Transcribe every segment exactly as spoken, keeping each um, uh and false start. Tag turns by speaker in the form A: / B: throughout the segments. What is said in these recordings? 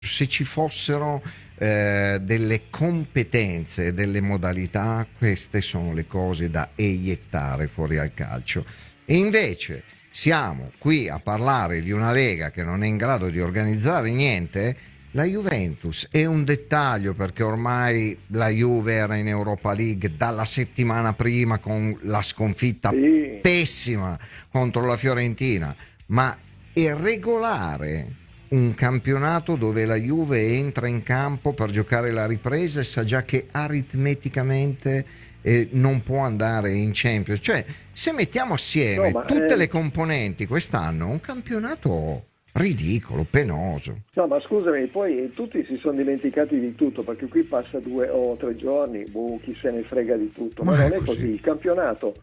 A: se ci fossero eh, delle competenze, delle modalità, queste sono le cose da eiettare fuori al calcio. E invece siamo qui a parlare di una Lega che non è in grado di organizzare niente. La Juventus è un dettaglio, perché ormai la Juve era in Europa League dalla settimana prima con la sconfitta
B: Sì.
A: pessima contro la Fiorentina, ma è regolare un campionato dove la Juve entra in campo per giocare la ripresa e sa già che aritmeticamente eh, non può andare in Champions. Cioè, se mettiamo assieme
B: No, ma,
A: tutte
B: eh,
A: le componenti quest'anno, un campionato ridicolo, penoso.
B: No, ma scusami, poi tutti si sono dimenticati di tutto, perché qui passa due o tre giorni, boh, chi se ne frega di tutto, ma,
A: Ma è
B: non è
A: così.
B: così. Il campionato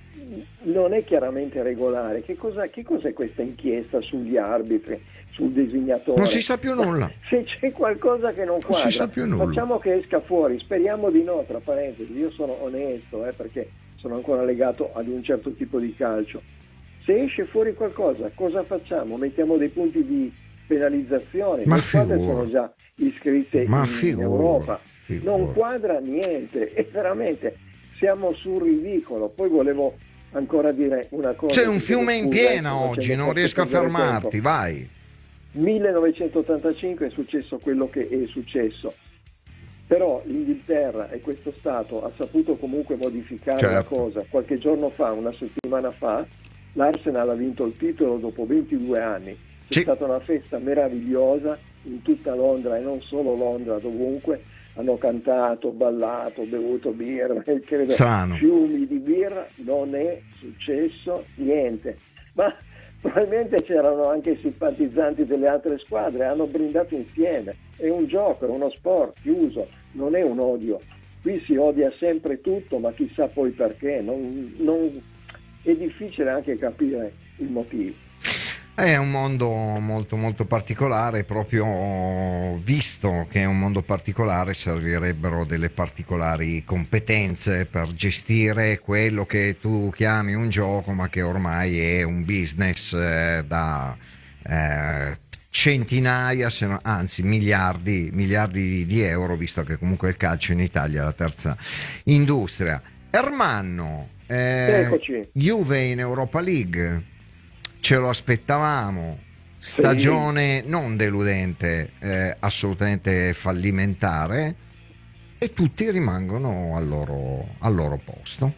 B: non è chiaramente regolare. Che cosa, che cos'è questa inchiesta sugli arbitri, sul designatore?
A: Non si sa più nulla.
B: Se c'è qualcosa che non
A: Non si
B: quadra,
A: sa più nulla.
B: facciamo che esca fuori, speriamo di no, tra parentesi, io sono onesto, eh, perché sono ancora legato ad un certo tipo di calcio. Se esce fuori qualcosa, cosa facciamo? Mettiamo dei punti di penalizzazione,
A: Ma
B: le squadre
A: figura.
B: sono già iscritte
A: Ma
B: in
A: figura,
B: Europa,
A: figura.
B: non quadra niente e veramente siamo sul ridicolo. Poi volevo ancora dire una cosa.
A: C'è un
B: ti chiedo
A: fiume in
B: scusa,
A: piena
B: sto
A: oggi,
B: facendo
A: non
B: forse
A: riesco a
B: perdere
A: fermarti,
B: tempo.
A: vai.
B: millenovecentottantacinque è successo quello che è successo, però l'Inghilterra e questo Stato ha saputo comunque modificare
A: Certo.
B: la cosa. Qualche giorno fa, una settimana fa, l'Arsenal ha vinto il titolo dopo ventidue anni. C'è
A: Sì.
B: stata una festa meravigliosa in tutta Londra, e non solo Londra, dovunque hanno cantato, ballato, bevuto birra, e credo
A: Strano.
B: fiumi di birra. Non è successo niente, ma probabilmente c'erano anche i simpatizzanti delle altre squadre, hanno brindato insieme. È un gioco, è uno sport chiuso, non è un odio. Qui si odia sempre tutto, ma chissà poi perché. Non, non, è difficile anche capire il motivo.
A: È un mondo molto molto particolare, proprio visto che è un mondo particolare servirebbero delle particolari competenze per gestire quello che tu chiami un gioco, ma che ormai è un business eh, da eh, centinaia, se no, anzi miliardi, miliardi di euro, visto che comunque il calcio in Italia è la terza industria. Ermanno, eh,
B: Eccoci.
A: Juve in Europa League. Ce lo aspettavamo, stagione non deludente, eh, assolutamente fallimentare, e tutti rimangono al loro, al loro posto.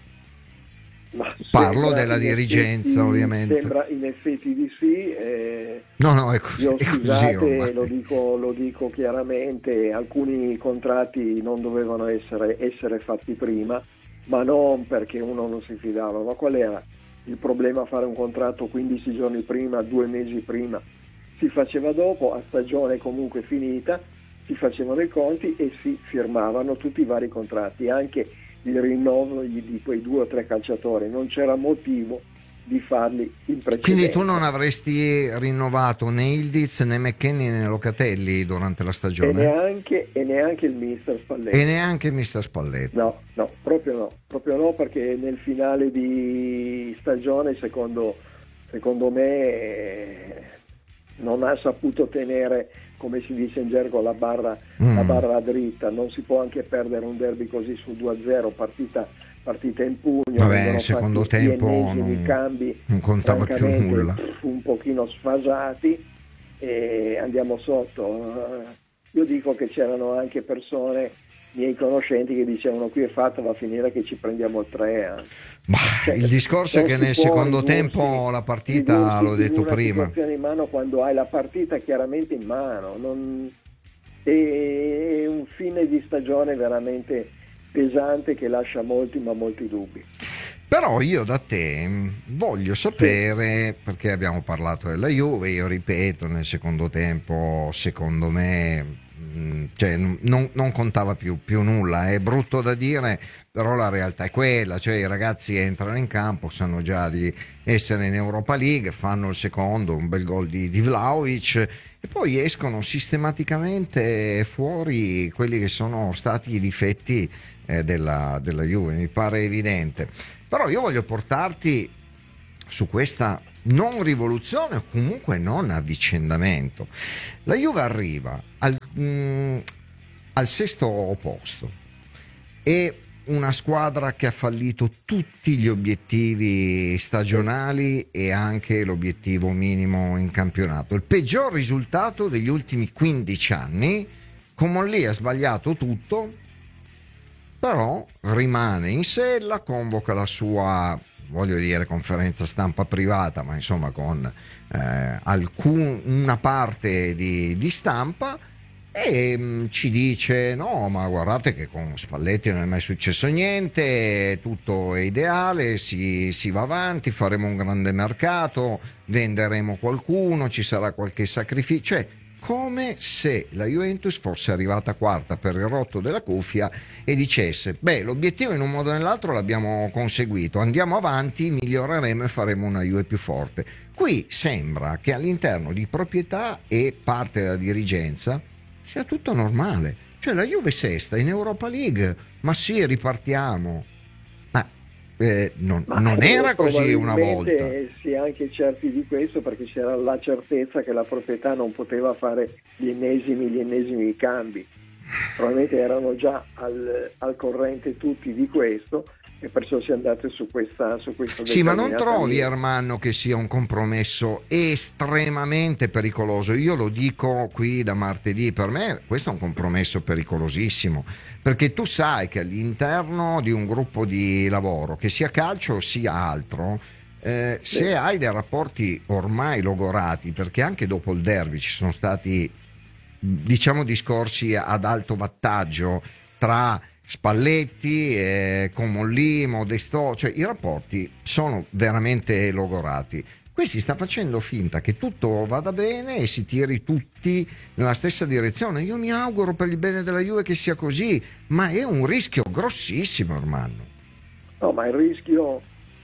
B: Ma
A: Parlo
B: sembra
A: della
B: in
A: dirigenza,
B: effetti-
A: ovviamente.
B: Sembra in effetti di sì. eh,
A: No, no, è così,
B: Io
A: è così
B: scusate,
A: ormai.
B: lo dico, lo dico chiaramente, alcuni contratti non dovevano essere, essere fatti prima, ma non perché uno non si fidava. Ma qual era il problema a fare un contratto quindici giorni prima, due mesi prima? Si faceva dopo, a stagione comunque finita, si facevano i conti e si firmavano tutti i vari contratti, anche il rinnovo di quei due o tre calciatori. Non c'era motivo di farli in precedenza.
A: Quindi tu non avresti rinnovato né Ildiz né McKennie né Locatelli durante la
B: E
A: stagione?
B: neanche, e neanche il mister Spalletti.
A: E neanche mister Spalletti?
B: No, no, proprio no, proprio no, perché nel finale di stagione secondo, secondo me eh, non ha saputo tenere, come si dice in gergo, la barra,
A: Mm.
B: la barra dritta. Non si può anche perdere un derby così su due a zero, partita, partita in pugno.
A: Vabbè,
B: vengono
A: nel secondo
B: fatti gli
A: tempo
B: ennesimi
A: non-
B: cambi,
A: non contava più
B: francamente,
A: nulla.
B: un pochino sfasati, e andiamo sotto. Io dico che c'erano anche persone, miei conoscenti, che dicevano: qui è fatta, va a finire che ci prendiamo il tre.
A: Ma
B: Cioè,
A: il discorso è
B: non
A: che
B: si
A: nel
B: può
A: secondo
B: ridursi-
A: tempo la partita,
B: ridursi
A: l'ho detto
B: in una
A: prima,
B: situazione in mano quando hai la partita chiaramente in mano. Non... È un fine di stagione veramente pesante, che lascia molti ma molti dubbi.
A: però io da te mh, voglio sapere, perché abbiamo parlato della Juve, io ripeto, nel secondo tempo secondo me mh, cioè, non, non contava più, più nulla, è brutto da dire, però la realtà è quella, cioè i ragazzi entrano in campo, sanno già di essere in Europa League, fanno il secondo, un bel gol di, di Vlahovic, e poi escono sistematicamente fuori quelli che sono stati i difetti eh, della, della Juve, mi pare evidente. Però io voglio portarti su questa non rivoluzione o comunque non avvicendamento. La Juve arriva al, mh, al sesto posto, è una squadra che ha fallito tutti gli obiettivi stagionali e anche l'obiettivo minimo in campionato, il peggior risultato degli ultimi quindici anni. Comolli ha sbagliato tutto, però rimane in sella, convoca la sua, voglio dire, conferenza stampa privata, ma insomma con eh, alcun, una parte di, di stampa, e mh, ci dice: no, ma guardate che con Spalletti non è mai successo niente, tutto è ideale, si, si va avanti, faremo un grande mercato, venderemo qualcuno, ci sarà qualche sacrificio, cioè come se la Juventus fosse arrivata quarta per il rotto della cuffia e dicesse: beh, l'obiettivo in un modo o nell'altro l'abbiamo conseguito, andiamo avanti, miglioreremo e faremo una Juve più forte. Qui sembra che all'interno di proprietà e parte della dirigenza sia tutto normale, cioè la Juve sesta in Europa League, ma sì, ripartiamo. Ma, eh, non,
B: Ma
A: non era così una volta.
B: Si è anche certi di questo, perché c'era la certezza che la proprietà non poteva fare gli ennesimi, gli ennesimi cambi. Probabilmente erano già al, al corrente tutti di questo, e perciò si è andati su questa su questa
A: Sì, ma non trovi,
B: linea.
A: Armando, che sia un compromesso estremamente pericoloso? Io lo dico qui da martedì, per me questo è un compromesso pericolosissimo, perché tu sai che all'interno di un gruppo di lavoro, che sia calcio o sia altro, eh, se
B: Sì.
A: hai dei rapporti ormai logorati, perché anche dopo il derby ci sono stati, diciamo, discorsi ad alto wattaggio tra Spalletti, eh, Comolli, Modesto, cioè i rapporti sono veramente logorati. Qui si sta facendo finta che tutto vada bene e si tiri tutti nella stessa direzione. Io mi auguro per il bene della Juve che sia così, ma è un rischio grossissimo, Armando.
B: No, ma il rischio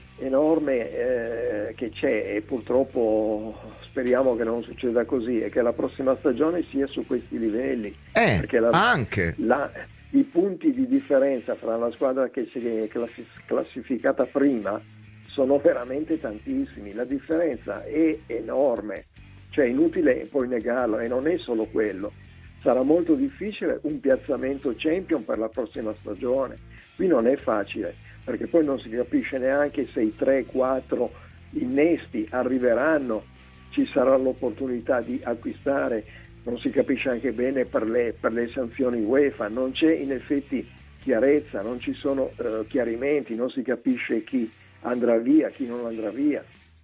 B: enorme eh, che c'è, e purtroppo speriamo che non succeda così, è che la prossima stagione sia su questi livelli.
A: Eh,
B: perché la,
A: anche.
B: La, i punti di differenza fra la squadra che si è classificata prima sono veramente tantissimi, la differenza è enorme, cioè inutile poi negarlo, e non è solo quello. Sarà molto difficile un piazzamento champion per la prossima stagione, qui non è facile, perché poi non si capisce neanche se i tre quattro innesti arriveranno, ci sarà l'opportunità di acquistare, non si capisce anche bene per le, per le sanzioni UEFA, non c'è in effetti chiarezza, non ci sono uh, chiarimenti, non si capisce chi andrà via, chi non andrà via,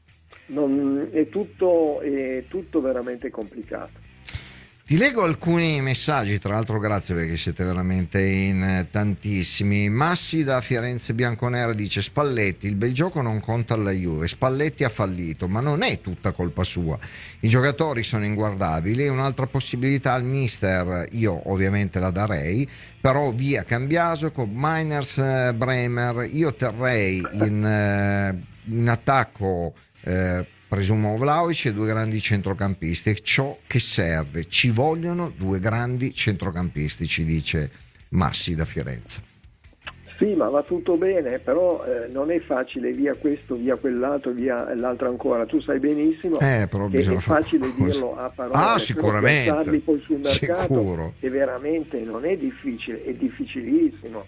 B: non, è, tutto, è tutto veramente complicato.
A: Ti leggo alcuni messaggi, tra l'altro grazie perché siete veramente in tantissimi. Massi da Firenze Bianconera dice: Spalletti, il bel gioco non conta alla Juve, Spalletti ha fallito, ma non è tutta colpa sua, i giocatori sono inguardabili, un'altra possibilità al mister io ovviamente la darei, però via Cambiaso con Miners, Bremer, io terrei in, in attacco eh, presumo Vlahovic e due grandi centrocampisti, è ciò che serve, ci vogliono due grandi centrocampisti, ci dice Massi da Firenze.
B: Sì, ma va tutto bene, però eh, non è facile via questo, via quell'altro, via l'altro ancora. Tu sai benissimo
A: eh, però
B: che è facile
A: qualcosa.
B: dirlo a parole,
A: ah, sicuramente,
B: però piazzarli poi sul mercato
A: sicuro.
B: E veramente non è difficile, è difficilissimo.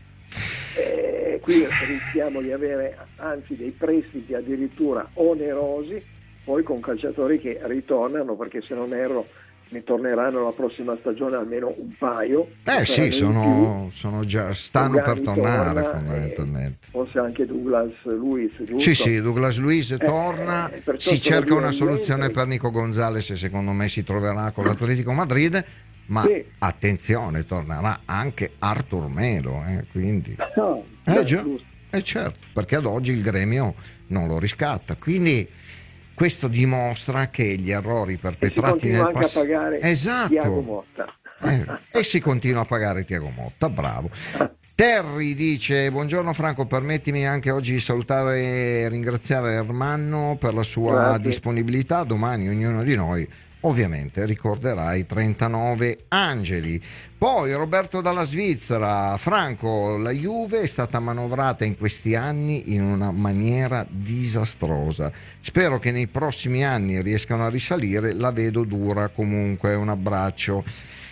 B: Eh, qui rischiamo di avere anzi dei prestiti addirittura onerosi, poi con calciatori che ritornano, perché se non erro ne torneranno la prossima stagione almeno un paio.
A: Eh sì, sono, sono già, stanno per tornare torna, fondamentalmente.
B: Forse anche Douglas Luiz, giusto?
A: Sì, sì, Douglas Luiz eh, torna,
B: eh,
A: si cerca una soluzione per Nico Gonzalez e secondo me si troverà con l'Atletico Madrid, ma sì. Attenzione, tornerà anche Artur Melo, eh, quindi...
B: No,
A: eh già, eh certo, perché ad oggi il gremio non lo riscatta, quindi... Questo dimostra che gli errori perpetrati nel passato.
B: A pagare
A: esatto.
B: Thiago Motta.
A: Eh, e si continua a pagare Thiago Motta, bravo. Terry dice: buongiorno Franco, permettimi anche oggi di salutare e ringraziare Ermanno per la sua Grazie. disponibilità. Domani ognuno di noi ovviamente ricorderai trentanove angeli. Poi Roberto dalla Svizzera: Franco, la Juve è stata manovrata in questi anni in una maniera disastrosa, spero che nei prossimi anni riescano a risalire, la vedo dura comunque, un abbraccio.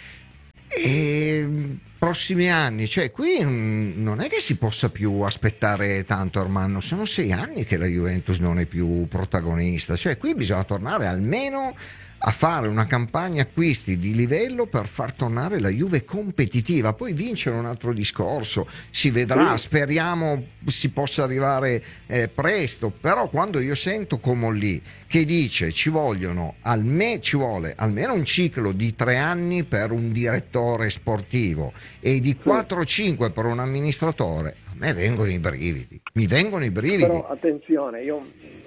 A: E prossimi anni, cioè qui non è che si possa più aspettare tanto, Armando, sono sei anni che la Juventus non è più protagonista, cioè qui bisogna tornare almeno a fare una campagna acquisti di livello per far tornare la Juve competitiva. Poi vincere un altro discorso, si vedrà, speriamo si possa arrivare eh, presto, però quando io sento Comolli che dice ci vogliono alme, ci vuole almeno un ciclo di tre anni per un direttore sportivo e di quattro cinque per un amministratore, a me vengono i brividi, mi vengono i brividi.
B: Però attenzione, io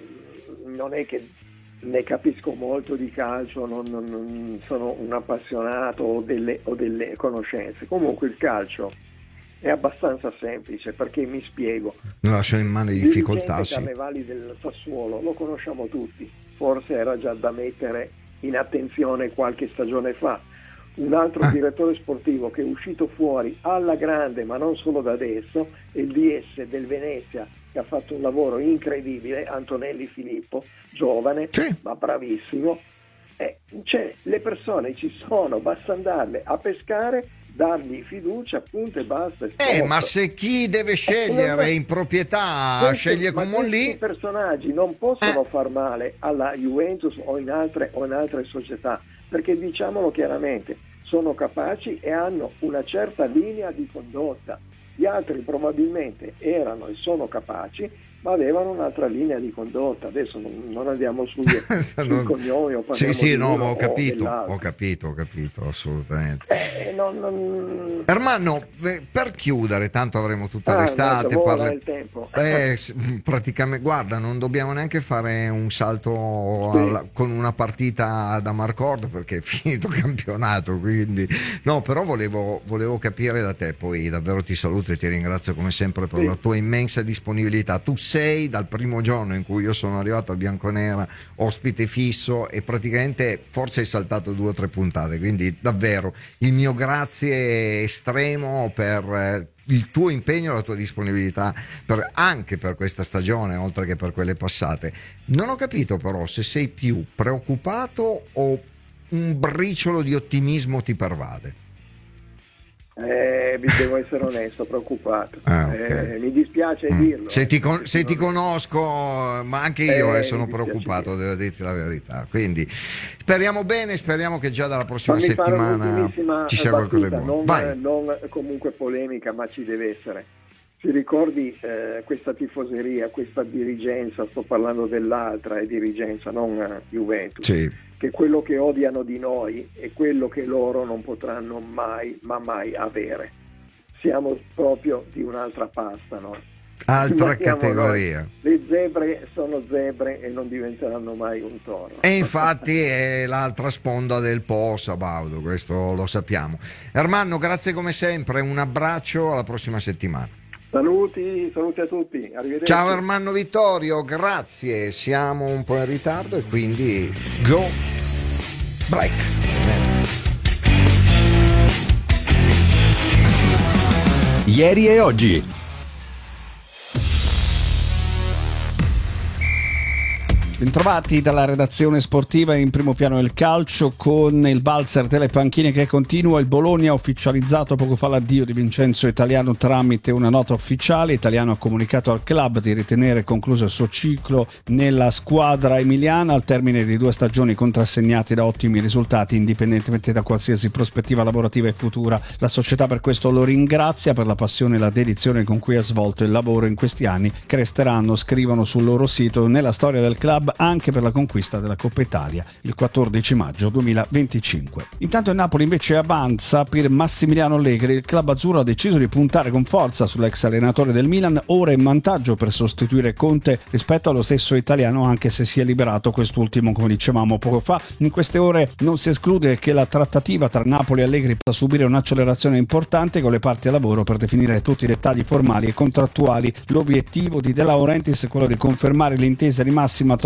B: non è che ne capisco molto di calcio, non, non, non sono un appassionato o delle, o delle conoscenze. Comunque il calcio è abbastanza semplice, perché mi spiego.
A: Lo lascio in mano di difficoltà.
B: Il
A: sì.
B: Carnevali del Sassuolo lo conosciamo tutti, forse era già da mettere in attenzione qualche stagione fa. Un altro ah. direttore sportivo che è uscito fuori alla grande, ma non solo da adesso, è il D S del Venezia, che ha fatto un lavoro incredibile, Antonelli Filippo, giovane, sì. ma bravissimo. Eh, cioè, le persone ci sono, basta andarle a pescare, dargli fiducia, appunto, e basta.
A: Eh, ma se chi deve scegliere in proprietà
B: questi,
A: sceglie come lì,
B: i personaggi non possono eh. far male alla Juventus o in altre, o in altre società, perché diciamolo chiaramente, sono capaci e hanno una certa linea di condotta. Gli altri probabilmente erano e sono capaci, ma avevano un'altra linea di condotta. Adesso non, non andiamo sui, sui cognomi o
A: sì sì no ma ho
B: o
A: capito ho capito ho capito assolutamente.
B: eh, non, non...
A: Ermanno, per chiudere, tanto avremo tutta
B: ah,
A: l'estate, parla...
B: il tempo.
A: Eh, praticamente, guarda, non dobbiamo neanche fare un salto
B: sì.
A: alla... con una partita da Marcord, perché è finito il campionato, quindi no, però volevo, volevo capire da te, poi davvero ti saluto e ti ringrazio come sempre per sì. la tua immensa disponibilità. Tu sei dal primo giorno in cui io sono arrivato a Bianconera ospite fisso e praticamente forse hai saltato due o tre puntate, quindi davvero il mio grazie estremo per eh, il tuo impegno e la tua disponibilità per, anche per questa stagione oltre che per quelle passate. Non ho capito però se sei più preoccupato o un briciolo di ottimismo ti pervade.
B: Eh, devo essere onesto, preoccupato.
A: Ah, okay.
B: eh, mi dispiace
A: mm.
B: dirlo.
A: Se ti, con-
B: eh,
A: se ti conosco, ma anche io
B: eh,
A: eh, sono preoccupato, dire. devo dirti la verità. Quindi speriamo bene, speriamo che già dalla prossima
B: Fammi
A: settimana ci sia qualcosa di buono.
B: Non,
A: Vai.
B: non comunque polemica, ma ci deve essere. Ti ricordi eh, questa tifoseria, questa dirigenza, sto parlando dell'altra è dirigenza, non uh, Juventus, sì. che quello che odiano di noi è quello che loro non potranno mai, ma mai avere. Siamo proprio di un'altra pasta, no?
A: Altra categoria.
B: Noi. Le zebre sono zebre e non diventeranno mai un toro.
A: E infatti è l'altra sponda del Po Sabaudo, questo lo sappiamo. Ermanno, grazie come sempre, un abbraccio, alla prossima settimana.
B: Saluti, saluti a tutti, arrivederci.
A: Ciao Ermanno Vittorio, grazie, siamo un po' in ritardo e quindi go break.
C: Ieri e oggi. Bentrovati dalla redazione sportiva. In primo piano il calcio con il valzer delle panchine che continua. Il Bologna ha ufficializzato poco fa l'addio di Vincenzo Italiano tramite una nota ufficiale. Italiano ha comunicato al club di ritenere concluso il suo ciclo nella squadra emiliana al termine di due stagioni contrassegnate da ottimi risultati indipendentemente da qualsiasi prospettiva lavorativa e futura. La società per questo lo ringrazia per la passione e la dedizione con cui ha svolto il lavoro in questi anni che resteranno, scrivono sul loro sito, nella storia del club anche per la conquista della Coppa Italia il quattordici maggio duemilaventicinque. Intanto il Napoli invece avanza per Massimiliano Allegri. Il club azzurro ha deciso di puntare con forza sull'ex allenatore del Milan, ora in vantaggio per sostituire Conte rispetto allo stesso italiano, anche se si è liberato quest'ultimo come dicevamo poco fa. In queste ore non si esclude che la trattativa tra Napoli e Allegri possa subire un'accelerazione importante con le parti a lavoro per definire tutti i dettagli formali e contrattuali. L'obiettivo di De Laurentiis è quello di confermare l'intesa di massima trovata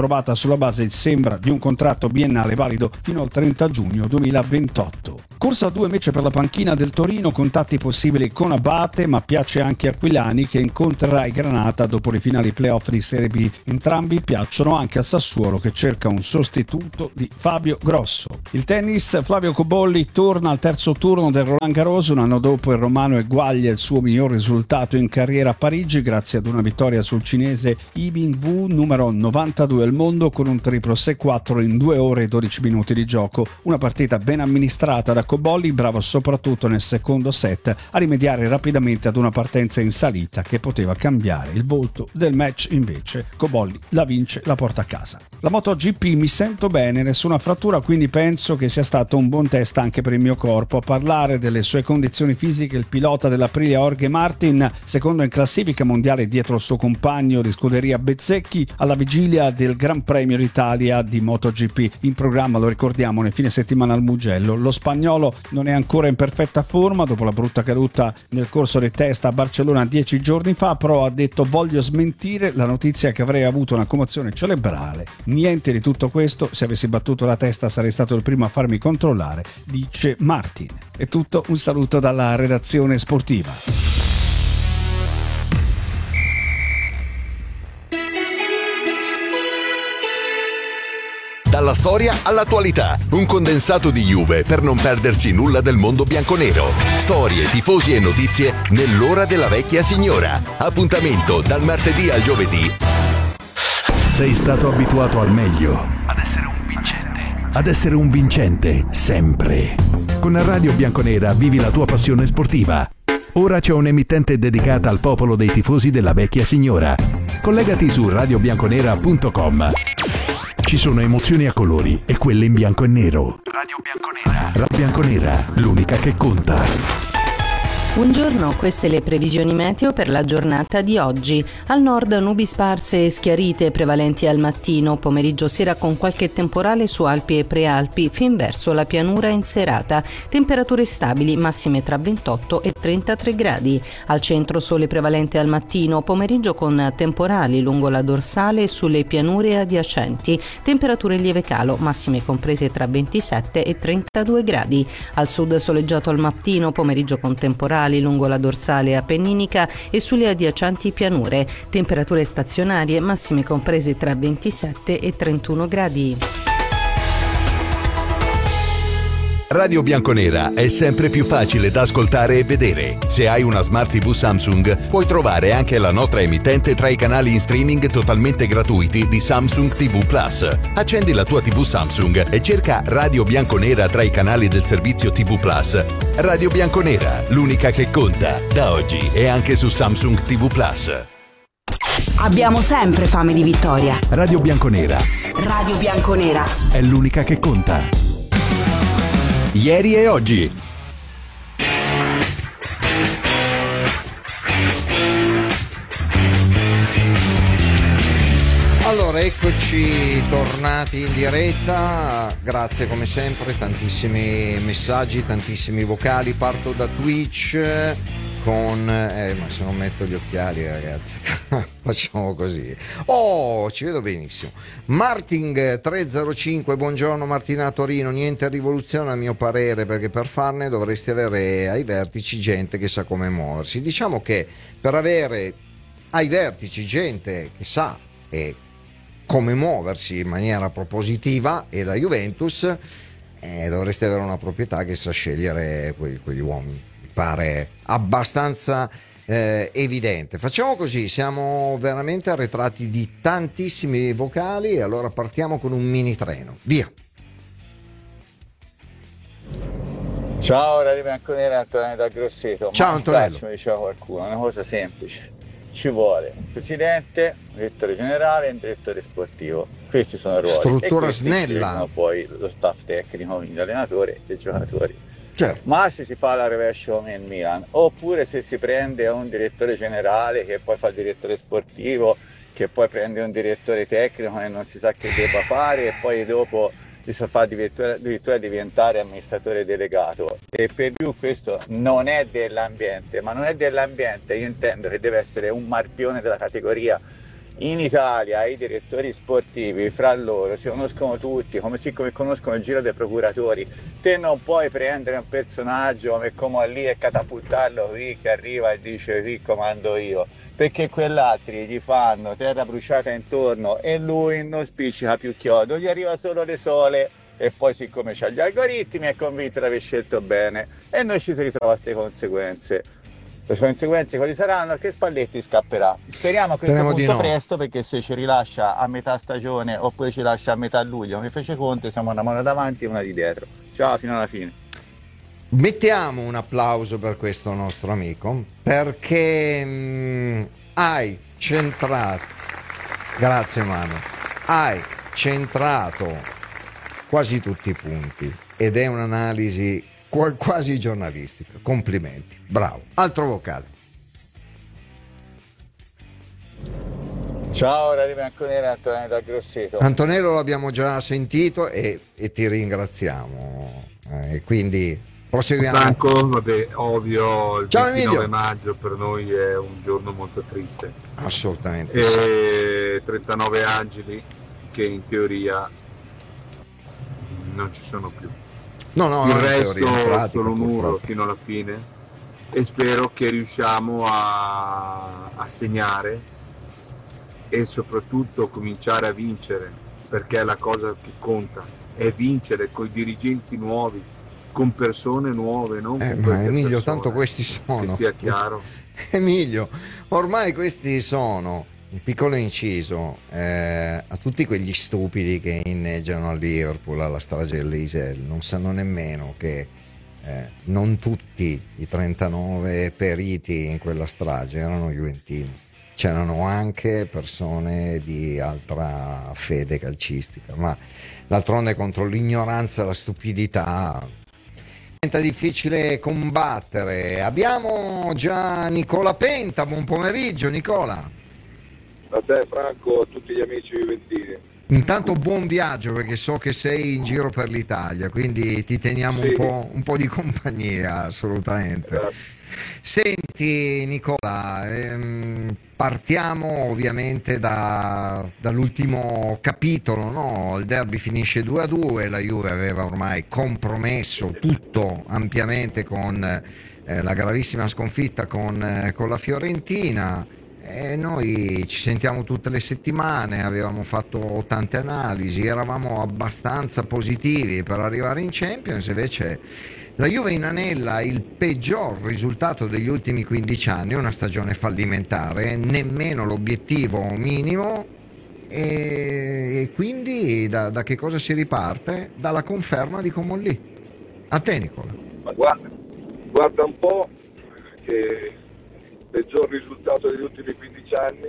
C: rinnovata sulla base, sembra, di un contratto biennale valido fino al trenta giugno duemilaventotto. Corsa a due invece per la panchina del Torino, contatti possibili con Abate, ma piace anche Aquilani che incontrerà il Granata dopo le finali playoff di Serie B. Entrambi piacciono anche a Sassuolo che cerca un sostituto di Fabio Grosso. Il tennis, Flavio Cobolli torna al terzo turno del Roland Garros, un anno dopo il romano eguaglia il suo miglior risultato in carriera a Parigi grazie ad una vittoria sul cinese Yibing Wu, numero novantadue al mondo, con un triplo sei quattro in due ore e dodici minuti di gioco. Una partita ben amministrata da Cobolli, bravo soprattutto nel secondo set a rimediare rapidamente ad una partenza in salita che poteva cambiare il volto del match. Invece Cobolli la vince, la porta a casa. La MotoGP, mi sento bene, nessuna frattura, quindi penso che sia stato un buon test anche per il mio corpo. A parlare delle sue condizioni fisiche il pilota dell'Aprilia Jorge Martin, secondo in classifica mondiale dietro il suo compagno di scuderia Bezzecchi, alla vigilia del Gran Premio d'Italia di MotoGP. In programma, lo ricordiamo, nel fine settimana al Mugello. Lo spagnolo non è ancora in perfetta forma dopo la brutta caduta nel corso dei test a Barcellona dieci giorni fa, però ha detto: voglio smentire la notizia che avrei avuto una commozione cerebrale. Niente di tutto questo, se avessi battuto la testa sarei stato il primo a farmi controllare, dice Martin. È tutto, un saluto dalla redazione sportiva.
D: Dalla storia all'attualità, un condensato di Juve per non perdersi nulla del mondo bianconero. Storie, tifosi e notizie nell'ora della vecchia signora. Appuntamento dal martedì al giovedì.
E: Sei stato abituato al meglio,
D: Ad essere un vincente.
E: ad essere un vincente, sempre. Con Radio Bianconera vivi la tua passione sportiva. Ora c'è un'emittente dedicata al popolo dei tifosi della vecchia signora. Collegati su radio bianconera punto com. Ci sono emozioni a colori e quelle in bianco e nero.
D: Radio Bianconera.
E: Radio Bianconera, l'unica che conta.
F: Buongiorno, queste le previsioni meteo per la giornata di oggi. Al nord nubi sparse e schiarite prevalenti al mattino, pomeriggio sera con qualche temporale su Alpi e Prealpi, fin verso la pianura in serata. Temperature stabili, massime tra ventotto e trentatré gradi. Al centro sole prevalente al mattino, pomeriggio con temporali lungo la dorsale e sulle pianure adiacenti. Temperature in lieve calo, massime comprese tra ventisette e trentadue gradi. Al sud soleggiato al mattino, pomeriggio con temporali lungo la dorsale appenninica e sulle adiacenti pianure. Temperature stazionarie, massime comprese tra ventisette e trentuno gradi.
D: Radio Bianconera è sempre più facile da ascoltare e vedere. Se hai una Smart tivù Samsung, puoi trovare anche la nostra emittente tra i canali in streaming totalmente gratuiti di Samsung tivù Plus. Accendi la tua tivù Samsung e cerca Radio Bianconera tra i canali del servizio tivù Plus. Radio Bianconera, l'unica che conta, da oggi e anche su Samsung tivù Plus.
G: Abbiamo sempre fame di vittoria.
E: Radio Bianconera
G: Radio Bianconera.
E: è l'unica che conta.
D: Ieri e oggi.
A: Allora, eccoci tornati in diretta, grazie come sempre, tantissimi messaggi, tantissimi vocali. Parto da Twitch con... Eh, ma se non metto gli occhiali, ragazzi, facciamo così. Oh, ci vedo benissimo. Martin trecentocinque, buongiorno Martina Torino, niente rivoluzione a mio parere, perché per farne dovresti avere ai vertici gente che sa come muoversi. Diciamo che per avere ai vertici gente che sa e come muoversi in maniera propositiva e da Juventus, eh, dovreste avere una proprietà che sa scegliere quegli, quegli uomini. Mi pare abbastanza eh, evidente. Facciamo così, siamo veramente arretrati di tantissimi vocali e allora partiamo con un mini treno. Via!
H: Ciao Radio Bianconera, Antonello da Grosseto.
A: Ciao
H: Ma
A: Antonello.
H: mi diceva qualcuno, una cosa semplice. Ci vuole un presidente, un direttore generale e un direttore sportivo. Questi sono i ruoli.
A: Struttura
H: e questi
A: snella.
H: scelgono poi lo staff tecnico, quindi l'allenatore e i giocatori.
A: Certo.
H: Ma se si fa la rovescia come il Milan, oppure se si prende un direttore generale che poi fa il direttore sportivo, che poi prende un direttore tecnico e non si sa che debba fare e poi dopo si fa addirittura, addirittura diventare amministratore delegato. E per più questo non è dell'ambiente, ma non è dell'ambiente, io intendo che deve essere un marpione della categoria In Italia i direttori sportivi fra loro si conoscono tutti, come siccome conoscono il giro dei procuratori. Te non puoi prendere un personaggio come Comolli e catapultarlo qui che arriva e dice qui comando io, perché quell'altri gli fanno terra bruciata intorno e lui non spiccica più chiodo, gli arriva solo le sole e poi siccome c'ha gli algoritmi è convinto di aver scelto bene e noi ci si ritrova queste conseguenze. Le conseguenze quali saranno? Che Spalletti scapperà. Speriamo a questo
A: Speriamo
H: punto
A: di no.
H: presto, perché se ci rilascia a metà stagione oppure ci lascia a metà luglio come fece Conte, siamo una mano davanti e una di dietro. Ciao, fino alla fine.
A: Mettiamo un applauso per questo nostro amico, perché mh, hai centrato, grazie Manu, hai centrato quasi tutti i punti ed è un'analisi quasi giornalistica. Complimenti, bravo. Altro vocale.
H: Ciao Radio Bianconera, Antonello da Grosseto.
A: Antonello l'abbiamo già sentito e, e ti ringraziamo, eh, quindi proseguiamo.
I: Franco, vabbè, ovvio, il
A: Ciao,
I: ventinove
A: Emilio.
I: maggio per noi è un giorno molto triste.
A: Assolutamente sì.
I: E trentanove angeli che in teoria non ci sono più.
A: No, no,
I: Il
A: no, in
I: resto
A: teoria, in pratica,
I: sono un muro
A: purtroppo.
I: fino alla fine e spero che riusciamo a, a segnare e soprattutto cominciare a vincere, perché è la cosa che conta, è vincere con i dirigenti nuovi, con persone nuove, non
A: Eh,
I: con
A: ma
I: queste
A: Emilio,
I: persone,
A: tanto questi sono.
I: che sia chiaro.
A: Emilio, ormai questi sono, un piccolo inciso, eh, a tutti quegli stupidi che inneggiano al Liverpool, alla strage dell'Isel, non sanno nemmeno che eh, non tutti i trentanove periti in quella strage erano juventini. C'erano anche persone di altra fede calcistica, ma d'altronde contro l'ignoranza e la stupidità diventa difficile combattere. Abbiamo già Nicola Penta, buon pomeriggio Nicola.
J: A te Franco, a tutti gli amici juventini.
A: Intanto buon viaggio, perché so che sei in giro per l'Italia, quindi ti teniamo
J: Sì.
A: un po', un po' di compagnia, assolutamente.
J: Grazie.
A: Senti Nicola, ehm, partiamo ovviamente da, dall'ultimo capitolo, no? Il derby finisce due a due, la Juve aveva ormai compromesso tutto ampiamente con eh, la gravissima sconfitta con, eh, con la Fiorentina. E noi ci sentiamo tutte le settimane, avevamo fatto tante analisi, eravamo abbastanza positivi per arrivare in Champions, invece la Juve inanella il peggior risultato degli ultimi quindici anni, una stagione fallimentare, nemmeno l'obiettivo minimo, e, e quindi da, da che cosa si riparte? Dalla conferma di Comolli. A te Nicola.
J: Ma guarda, guarda un po' che il peggior risultato degli ultimi quindici anni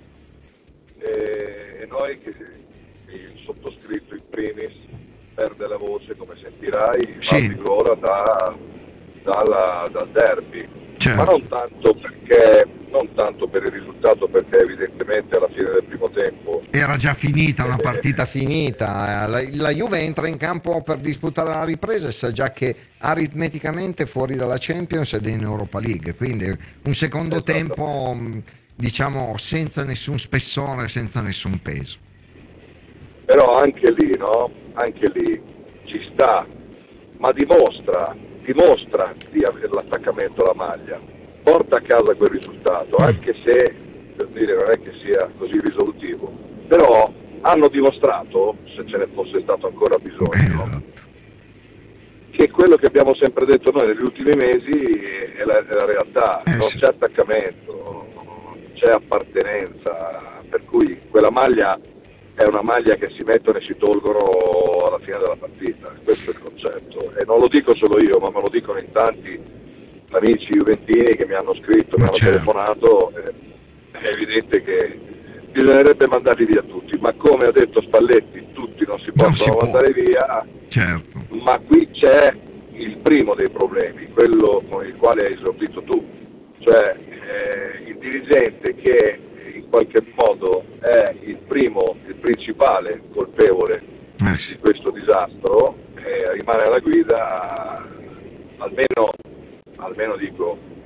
J: e, e noi che il sottoscritto in primis perde la voce, come sentirai,
A: Sì.
J: infatti l'ora da, dalla, dal derby,
A: Certo.
J: ma non tanto perché non tanto per il risultato, perché evidentemente alla fine del primo tempo
A: Era già finita, una partita finita, la, la Juve entra in campo per disputare la ripresa e sa già che aritmeticamente è fuori dalla Champions ed è in Europa League, quindi un secondo
J: Esatto.
A: tempo mh, diciamo senza nessun spessore, senza nessun peso.
J: Però anche lì, no? Anche lì ci sta, ma dimostra, dimostra di avere l'attaccamento alla maglia, porta a casa quel risultato, anche se per dire non è che sia così risolutivo, però hanno dimostrato, se ce ne fosse stato ancora bisogno,
A: Esatto.
J: che quello che abbiamo sempre detto noi negli ultimi mesi è la, è la realtà,
A: Eh,
J: non
A: sì.
J: c'è attaccamento, non c'è appartenenza, per cui quella maglia è una maglia che si mettono e si tolgono alla fine della partita, questo è il concetto, e non lo dico solo io, ma me lo dicono in tanti amici juventini che mi hanno scritto, mi
A: Ma
J: hanno
A: certo.
J: telefonato, eh, è evidente che bisognerebbe mandarli via tutti, ma come ha detto Spalletti, tutti non si
A: Non
J: possono
A: si può.
J: mandare via,
A: Certo.
J: ma qui c'è il primo dei problemi, quello con il quale hai esordito tu, cioè eh, il dirigente che in qualche modo è il primo, il principale colpevole
A: Eh, sì.
J: di questo disastro, eh, rimane alla guida, almeno, almeno dico,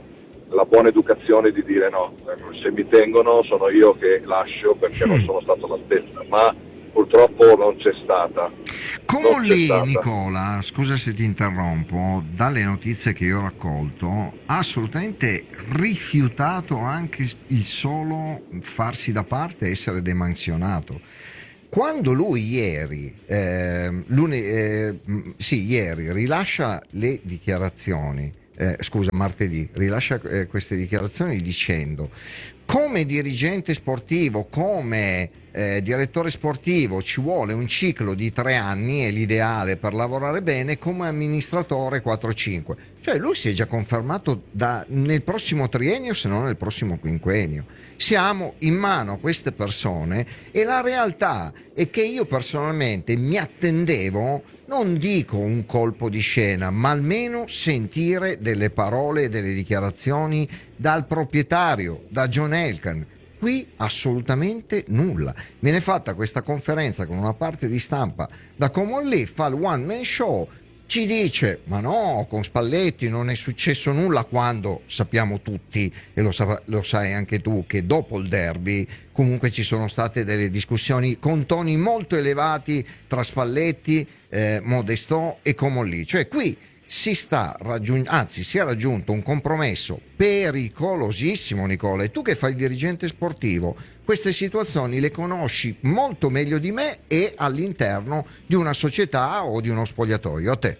J: la buona educazione di dire no, se mi tengono sono io che lascio perché non sono stato all'altezza, ma purtroppo non c'è stata.
A: Come lì, Nicola, scusa se ti interrompo, dalle notizie che io ho raccolto, ha assolutamente rifiutato anche il solo farsi da parte e essere demansionato. Quando lui ieri, eh, lune, eh, sì, ieri rilascia le dichiarazioni, eh, scusa, martedì, rilascia eh, queste dichiarazioni dicendo: come dirigente sportivo, come eh, direttore sportivo ci vuole un ciclo di tre anni, è l'ideale per lavorare bene, come amministratore quattro cinque. Cioè lui si è già confermato da, nel prossimo triennio, se non nel prossimo quinquennio. Siamo in mano a queste persone e la realtà è che io personalmente mi attendevo, non dico un colpo di scena, ma almeno sentire delle parole e delle dichiarazioni dal proprietario, da John Elkann. Qui assolutamente nulla. Viene fatta questa conferenza con una parte di stampa da Common Lee, fa il one man show, ci dice ma no, con Spalletti non è successo nulla, quando sappiamo tutti, e lo, sa- lo sai anche tu, che dopo il derby comunque ci sono state delle discussioni con toni molto elevati tra Spalletti, eh, Modestò e Common Lee. Cioè qui si sta raggiung- anzi si è raggiunto un compromesso pericolosissimo, Nicola, e tu che fai il dirigente sportivo queste situazioni le conosci molto meglio di me e all'interno di una società o di uno spogliatoio. A te.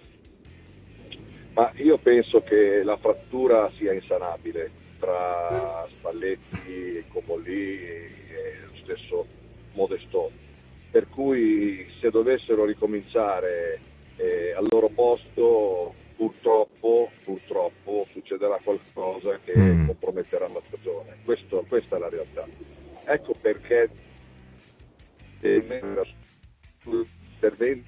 J: Ma io penso che la frattura sia insanabile tra Spalletti e Common-Lee e lo stesso Modestò, per cui se dovessero ricominciare eh, al loro posto purtroppo, purtroppo succederà qualcosa che mm. comprometterà la stagione. Questo, questa è la realtà. Ecco perché l'intervento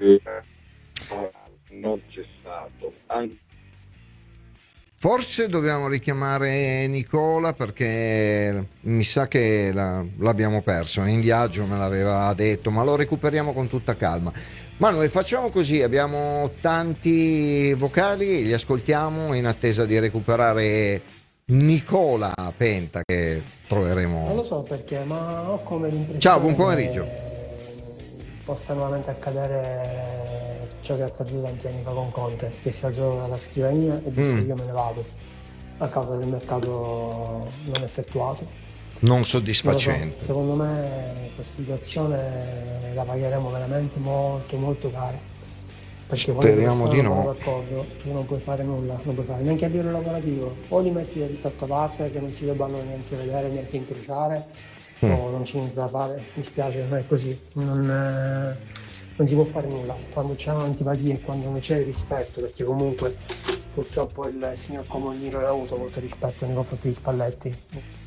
J: non c'è stato. Anche
A: forse dobbiamo richiamare Nicola, perché mi sa che la, l'abbiamo perso, è in viaggio, me l'aveva detto, ma lo recuperiamo con tutta calma. Manuel, facciamo così, abbiamo tanti vocali, li ascoltiamo in attesa di recuperare Nicola Penta, che troveremo.
K: Non lo so perché, ma ho come l'impressione
A: Ciao, buon pomeriggio.
K: Che possa nuovamente accadere ciò che è accaduto tanti anni fa con Conte, che si è alzato dalla scrivania e disse mm. io me ne vado a causa del mercato non effettuato,
A: non soddisfacente.
K: Non so, secondo me questa situazione la pagheremo veramente molto molto cara, perché
A: speriamo di no.
K: D'accordo, tu non puoi fare nulla, non puoi fare neanche a livello lavorativo, o li metti da tutt'altra parte che non si debbano neanche vedere, neanche incrociare, mm. o non c'è niente da fare. Mi spiace, non è così, non, eh, non si può fare nulla quando c'è un'antipatia e quando non c'è rispetto, perché comunque purtroppo il signor Common non ha avuto molto rispetto nei confronti di Spalletti.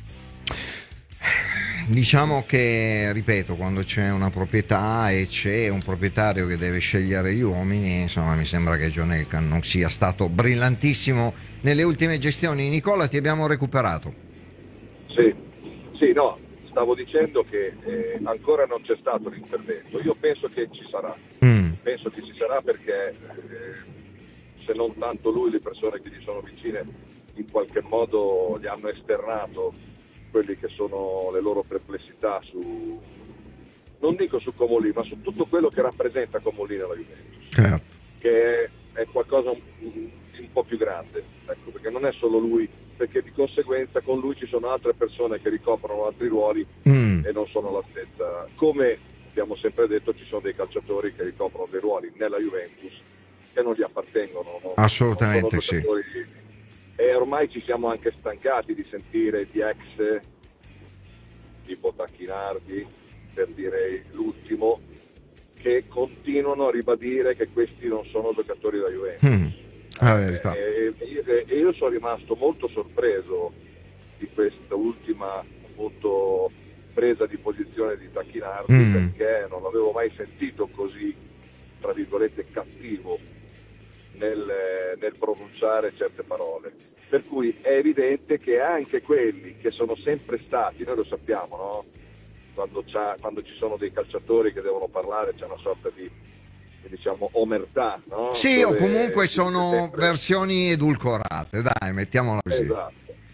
A: Diciamo che, ripeto, quando c'è una proprietà e c'è un proprietario che deve scegliere gli uomini, insomma, mi sembra che John Elkann non sia stato brillantissimo nelle ultime gestioni. Nicola, ti abbiamo recuperato.
J: Sì, sì, no, stavo dicendo che eh, ancora non c'è stato l'intervento. Io penso che ci sarà, mm. penso che ci sarà perché eh, se non tanto lui, le persone che gli sono vicine in qualche modo gli hanno esternato quelli che sono le loro perplessità su, non dico su Common Lee, ma su tutto quello che rappresenta Common Lee nella Juventus, certo. che è, è qualcosa un, un po' più grande, ecco, perché non è solo lui, perché di conseguenza con lui ci sono altre persone che ricoprono altri ruoli mm. e non sono all'altezza. Come abbiamo sempre detto, ci sono dei calciatori che ricoprono dei ruoli nella Juventus che non gli appartengono, no?
A: Assolutamente
J: non sono giocatori, sì. E ormai ci siamo anche stancati di sentire di ex tipo Tacchinardi, per dire l'ultimo, che continuano a ribadire che questi non sono giocatori da Juventus. Mm, la verità. E, e, e io sono rimasto molto sorpreso di questa ultima appunto presa di posizione di Tacchinardi, mm. perché non l'avevo mai sentito così, tra virgolette, cattivo Nel, nel pronunciare certe parole, per cui è evidente che anche quelli che sono sempre stati, noi lo sappiamo, no? Quando, c'ha, quando ci sono dei calciatori che devono parlare c'è una sorta di, diciamo, omertà, no?
A: Sì,
J: Dove
A: o comunque sono
J: sempre...
A: versioni edulcorate, dai, mettiamola così.
J: Esatto,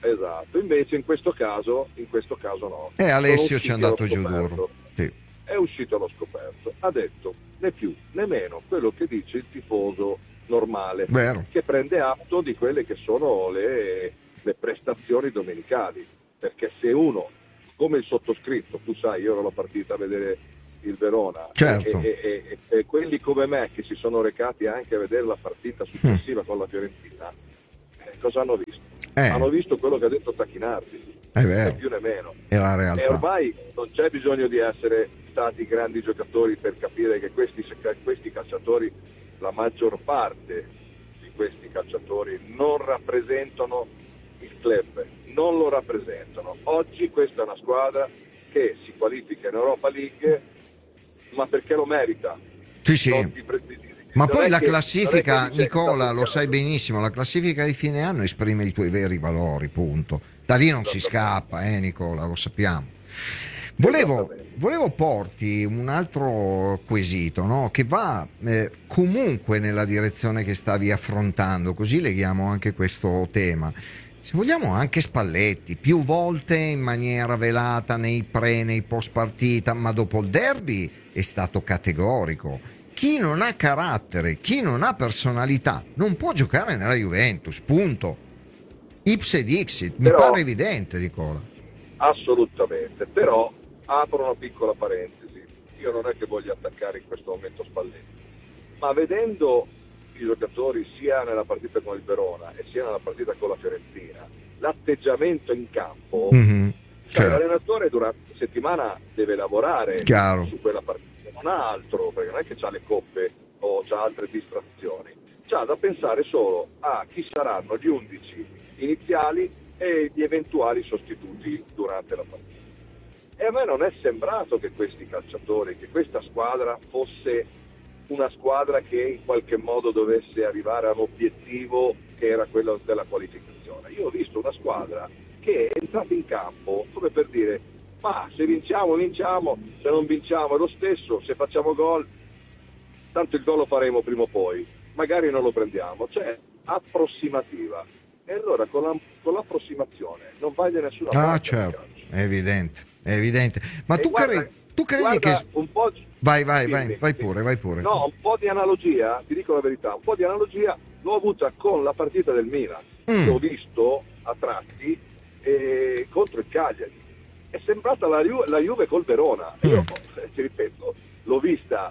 J: esatto. Invece in questo caso, in questo caso no.
A: E Alessio
J: ci
A: è andato giù duro. Sì.
J: È uscito allo scoperto, ha detto né più né meno quello che dice il tifoso normale,
A: Vero.
J: che prende atto di quelle che sono le, le prestazioni domenicali, perché se uno, come il sottoscritto, tu sai, io ero alla partita a vedere il Verona,
A: certo.
J: e, e, e, e quelli come me che si sono recati anche a vedere la partita successiva mm. con la Fiorentina, eh, cosa hanno visto? Eh. Hanno visto quello che ha detto Tacchinardi,
A: è vero,
J: né più né meno.
A: È la realtà.
J: E ormai non c'è bisogno di essere stati grandi giocatori per capire che questi, questi calciatori, la maggior parte di questi calciatori non rappresentano il club, non lo rappresentano. Oggi questa è una squadra che si qualifica in Europa League, ma perché lo merita.
A: Sì, sì. Ma
J: non
A: poi la
J: che,
A: classifica, Nicola, lo sai benissimo, la classifica di fine anno esprime i tuoi veri valori, punto. Da lì non si scappa, eh Nicola, lo sappiamo. Volevo, volevo porti un altro quesito, no? Che va eh, comunque nella direzione che stavi affrontando, così leghiamo anche questo tema. Se vogliamo anche Spalletti, più volte in maniera velata nei pre, nei post partita, ma dopo il derby è stato categorico. Chi non ha carattere, chi non ha personalità, non può giocare nella Juventus, punto. Ipse dixit, mi
J: però,
A: pare evidente, Nicola.
J: Assolutamente, però apro una piccola parentesi. Io non è che voglio attaccare in questo momento Spalletti, ma vedendo i giocatori sia nella partita con il Verona e sia nella partita con la Fiorentina, l'atteggiamento in campo, mm-hmm, cioè certo. L'allenatore durante la settimana deve lavorare
A: Chiaro.
J: Su quella partita, non ha altro, perché non è che c'ha le coppe o c'ha altre distrazioni, c'ha da pensare solo a chi saranno gli undici iniziali e gli eventuali sostituti durante la partita. E a me non è sembrato che questi calciatori, che questa squadra fosse una squadra che in qualche modo dovesse arrivare a un obiettivo che era quello della qualificazione. Io ho visto una squadra che è entrata in campo come per dire: ma se vinciamo vinciamo, se non vinciamo è lo stesso, se facciamo gol tanto il gol lo faremo prima o poi, magari non lo prendiamo, cioè approssimativa. E allora con, la, con l'approssimazione non vai da nessuna parte.
A: Ah, certo, è evidente, è evidente. Ma tu,
J: guarda,
A: credi, tu credi
J: guarda
A: che...
J: un po'...
A: Vai, vai,
J: sì,
A: vai,
J: sì,
A: vai
J: sì.
A: pure, vai pure.
J: No, un po' di analogia, ti dico la verità, un po' di analogia l'ho avuta con la partita del Milan, mm. che ho visto a tratti eh, contro il Cagliari. È sembrata la, Ju- la Juve col Verona. Mm. Io, eh, ti ripeto, l'ho vista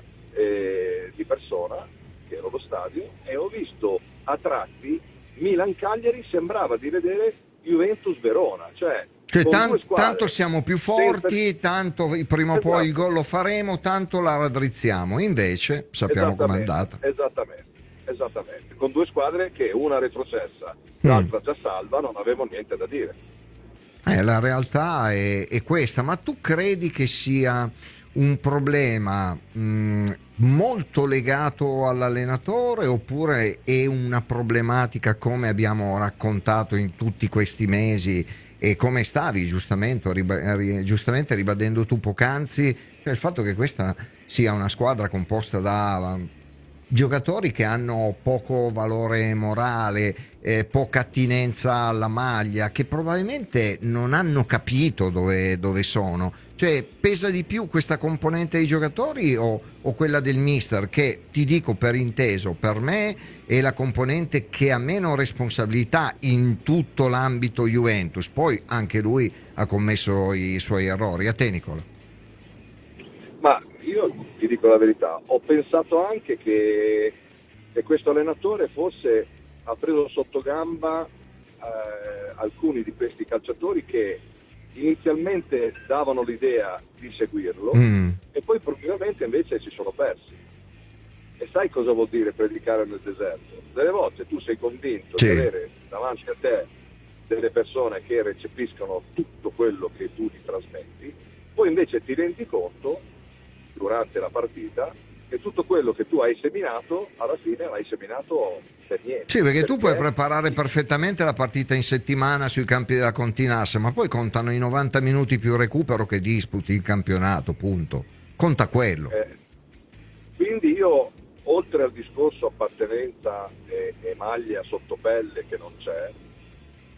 J: eh, di persona, che ero allo stadio, e ho visto a tratti Milan-Cagliari, sembrava di vedere Juventus-Verona, cioè...
A: Cioè, tan- tanto siamo più forti, senza... tanto prima o esatto. poi il gol lo faremo, tanto la raddrizziamo. Invece sappiamo com'è andata.
J: Esattamente, esattamente. Con due squadre che una retrocessa, l'altra mm. già salva, non avevo niente da dire.
A: Eh, la realtà è, è questa, ma tu credi che sia un problema mh, molto legato all'allenatore, oppure è una problematica, come abbiamo raccontato in tutti questi mesi e come stavi giustamente, riba- giustamente ribadendo tu poc'anzi, cioè il fatto che questa sia una squadra composta da giocatori che hanno poco valore morale, eh, poca attinenza alla maglia, che probabilmente non hanno capito dove, dove sono. Cioè, pesa di più questa componente dei giocatori o, o quella del mister, che, ti dico per inteso, per me è la componente che ha meno responsabilità in tutto l'ambito Juventus. Poi anche lui ha commesso i suoi errori. A te, Nicola.
J: Ma io ti dico la verità, ho pensato anche che, che questo allenatore forse ha preso sotto gamba eh, alcuni di questi calciatori che inizialmente davano l'idea di seguirlo mm. e poi probabilmente invece si sono persi. E sai cosa vuol dire predicare nel deserto? Delle volte tu sei convinto sì. di avere davanti a te delle persone che recepiscono tutto quello che tu gli trasmetti, poi invece ti rendi conto durante la partita che tutto quello che tu hai seminato alla fine l'hai seminato per niente.
A: Sì, perché, perché tu puoi preparare perfettamente la partita in settimana sui campi della Continassa, ma poi contano i novanta minuti più recupero che disputi il campionato, punto. Conta quello.
J: Eh, quindi io, oltre al discorso appartenenza e, e maglia sotto pelle che non c'è,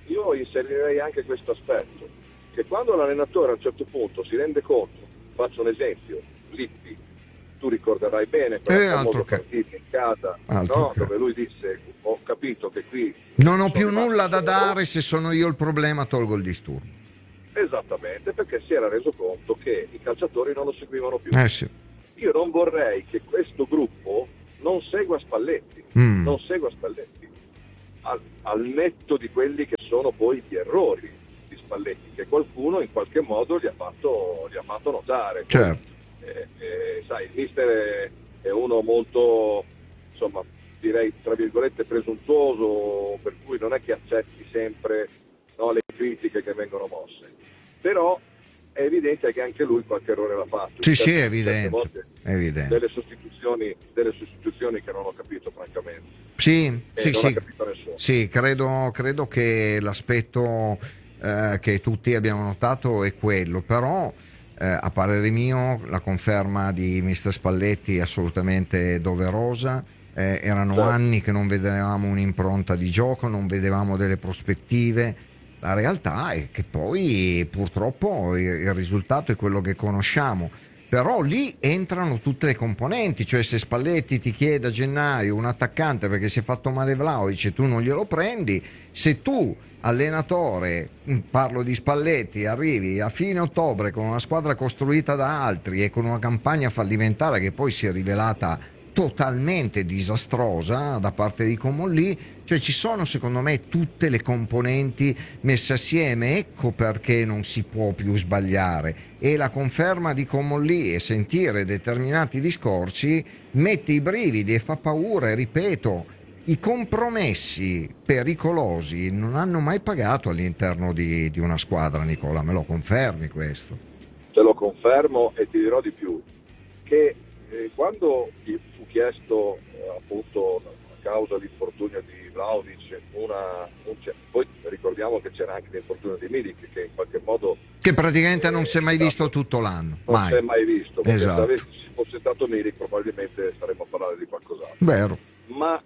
J: io inserirei anche questo aspetto, che quando l'allenatore a un certo punto si rende conto, faccio un esempio, Lippi, tu ricorderai bene quella
A: eh,
J: famosa
A: che...
J: partita in casa, no? Dove lui disse, ho capito che qui
A: non ho più nulla da dare, se sono io il problema tolgo il disturbo.
J: Esattamente, perché si era reso conto che i calciatori non lo seguivano più.
A: Eh sì.
J: Io non vorrei che questo gruppo non segua Spalletti,
A: mm.
J: non segua Spalletti, al, al netto di quelli che sono poi gli errori di Spalletti, che qualcuno in qualche modo gli ha fatto, gli ha fatto notare.
A: Certo.
J: Eh, eh, sai, il mister è, è uno molto, insomma, direi tra virgolette presuntuoso, per cui non è che accetti sempre, no, le critiche che vengono mosse, però è evidente che anche lui qualche errore l'ha fatto.
A: Sì, sì, è
J: evidente.
A: è evidente.
J: Delle sostituzioni, delle sostituzioni che non ho capito francamente.
A: Sì,
J: eh,
A: sì,
J: non
A: sì.
J: ha capito nessuno.
A: Sì, credo, credo che l'aspetto eh, che tutti abbiamo notato è quello, però eh, a parere mio la conferma di mister Spalletti è assolutamente doverosa. Eh, erano
J: certo.
A: anni che non vedevamo un'impronta di gioco, non vedevamo delle prospettive. La realtà è che poi purtroppo il risultato è quello che conosciamo, però lì entrano tutte le componenti, cioè se Spalletti ti chiede a gennaio un attaccante perché si è fatto male Vlahovic e tu non glielo prendi, se tu allenatore, parlo di Spalletti, arrivi a fine ottobre con una squadra costruita da altri e con una campagna fallimentare che poi si è rivelata totalmente disastrosa da parte di Comolli, cioè ci sono secondo me tutte le componenti messe assieme, ecco perché non si può più sbagliare, e la conferma di Comolli e sentire determinati discorsi mette i brividi e fa paura. E ripeto, i compromessi pericolosi non hanno mai pagato all'interno di, di una squadra. Nicola, me lo confermi questo?
J: Te lo confermo e ti dirò di più, che eh, quando gli fu chiesto eh, appunto a causa dell'infortunio di Vlahovic una, un, poi ricordiamo che c'era anche l'infortunio di Milik che in qualche modo
A: che praticamente eh, non si è mai
J: stato,
A: visto tutto l'anno,
J: non
A: mai.
J: si è mai visto, perché
A: esatto.
J: se avessi, fosse stato Milik probabilmente staremmo a parlare di qualcos'altro.
A: Vero.
J: Ma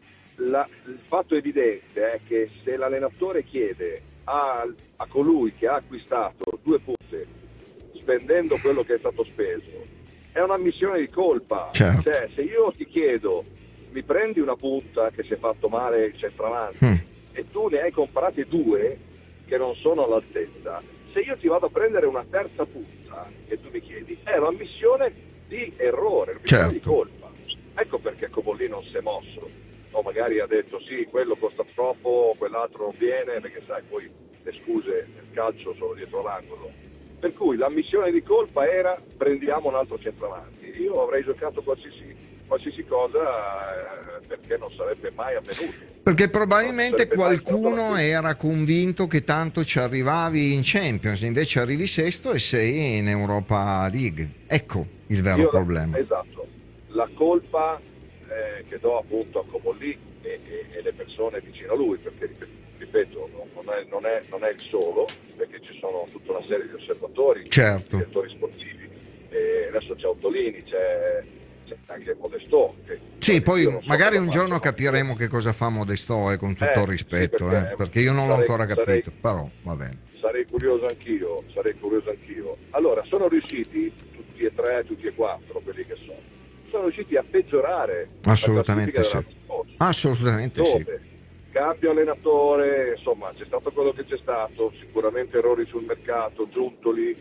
J: la, il fatto evidente è che se l'allenatore chiede a, a colui che ha acquistato due punte spendendo quello che è stato speso, è un'ammissione di colpa.
A: Certo.
J: Cioè, se io ti chiedo mi prendi una punta che si è fatto male il centravanti mm. e tu ne hai comprate due che non sono all'altezza, se io ti vado a prendere una terza punta e tu mi chiedi, è un'ammissione di errore, un'ammissione
A: certo.
J: di colpa. Ecco perché Comolli non si è mosso, o magari ha detto sì, quello costa troppo, quell'altro non viene, perché sai, poi le scuse nel calcio sono dietro l'angolo. Per cui l'ammissione di colpa era prendiamo un altro centravanti. Io avrei giocato qualsiasi, qualsiasi cosa eh, perché non sarebbe mai avvenuto.
A: Perché probabilmente qualcuno era convinto che tanto ci arrivavi in Champions, invece arrivi sesto e sei in Europa League. Ecco il vero
J: Io,
A: problema.
J: Esatto. La colpa eh, che do appunto a Comolli e, e, e le persone vicino a lui, perché ripeto, non è, non, è, non è il solo, perché ci sono tutta una serie di osservatori,
A: certo.
J: direttori sportivi, e adesso c'è Ottolini, c'è, c'è anche Modestò. Che
A: sì, poi
J: so
A: magari un giorno capiremo che cosa fa Modestò, eh, con tutto
J: eh,
A: il rispetto,
J: sì, perché,
A: eh, perché io non
J: sarei,
A: l'ho ancora capito,
J: sarei,
A: però va bene.
J: Sarei curioso anch'io, sarei curioso anch'io. Allora, sono riusciti, tutti e tre, tutti e quattro, quelli che sono, sono riusciti a peggiorare
A: assolutamente
J: la
A: sì. Assolutamente
J: Dove?
A: sì.
J: Cambio allenatore, insomma c'è stato quello che c'è stato, sicuramente errori sul mercato, Giuntoli,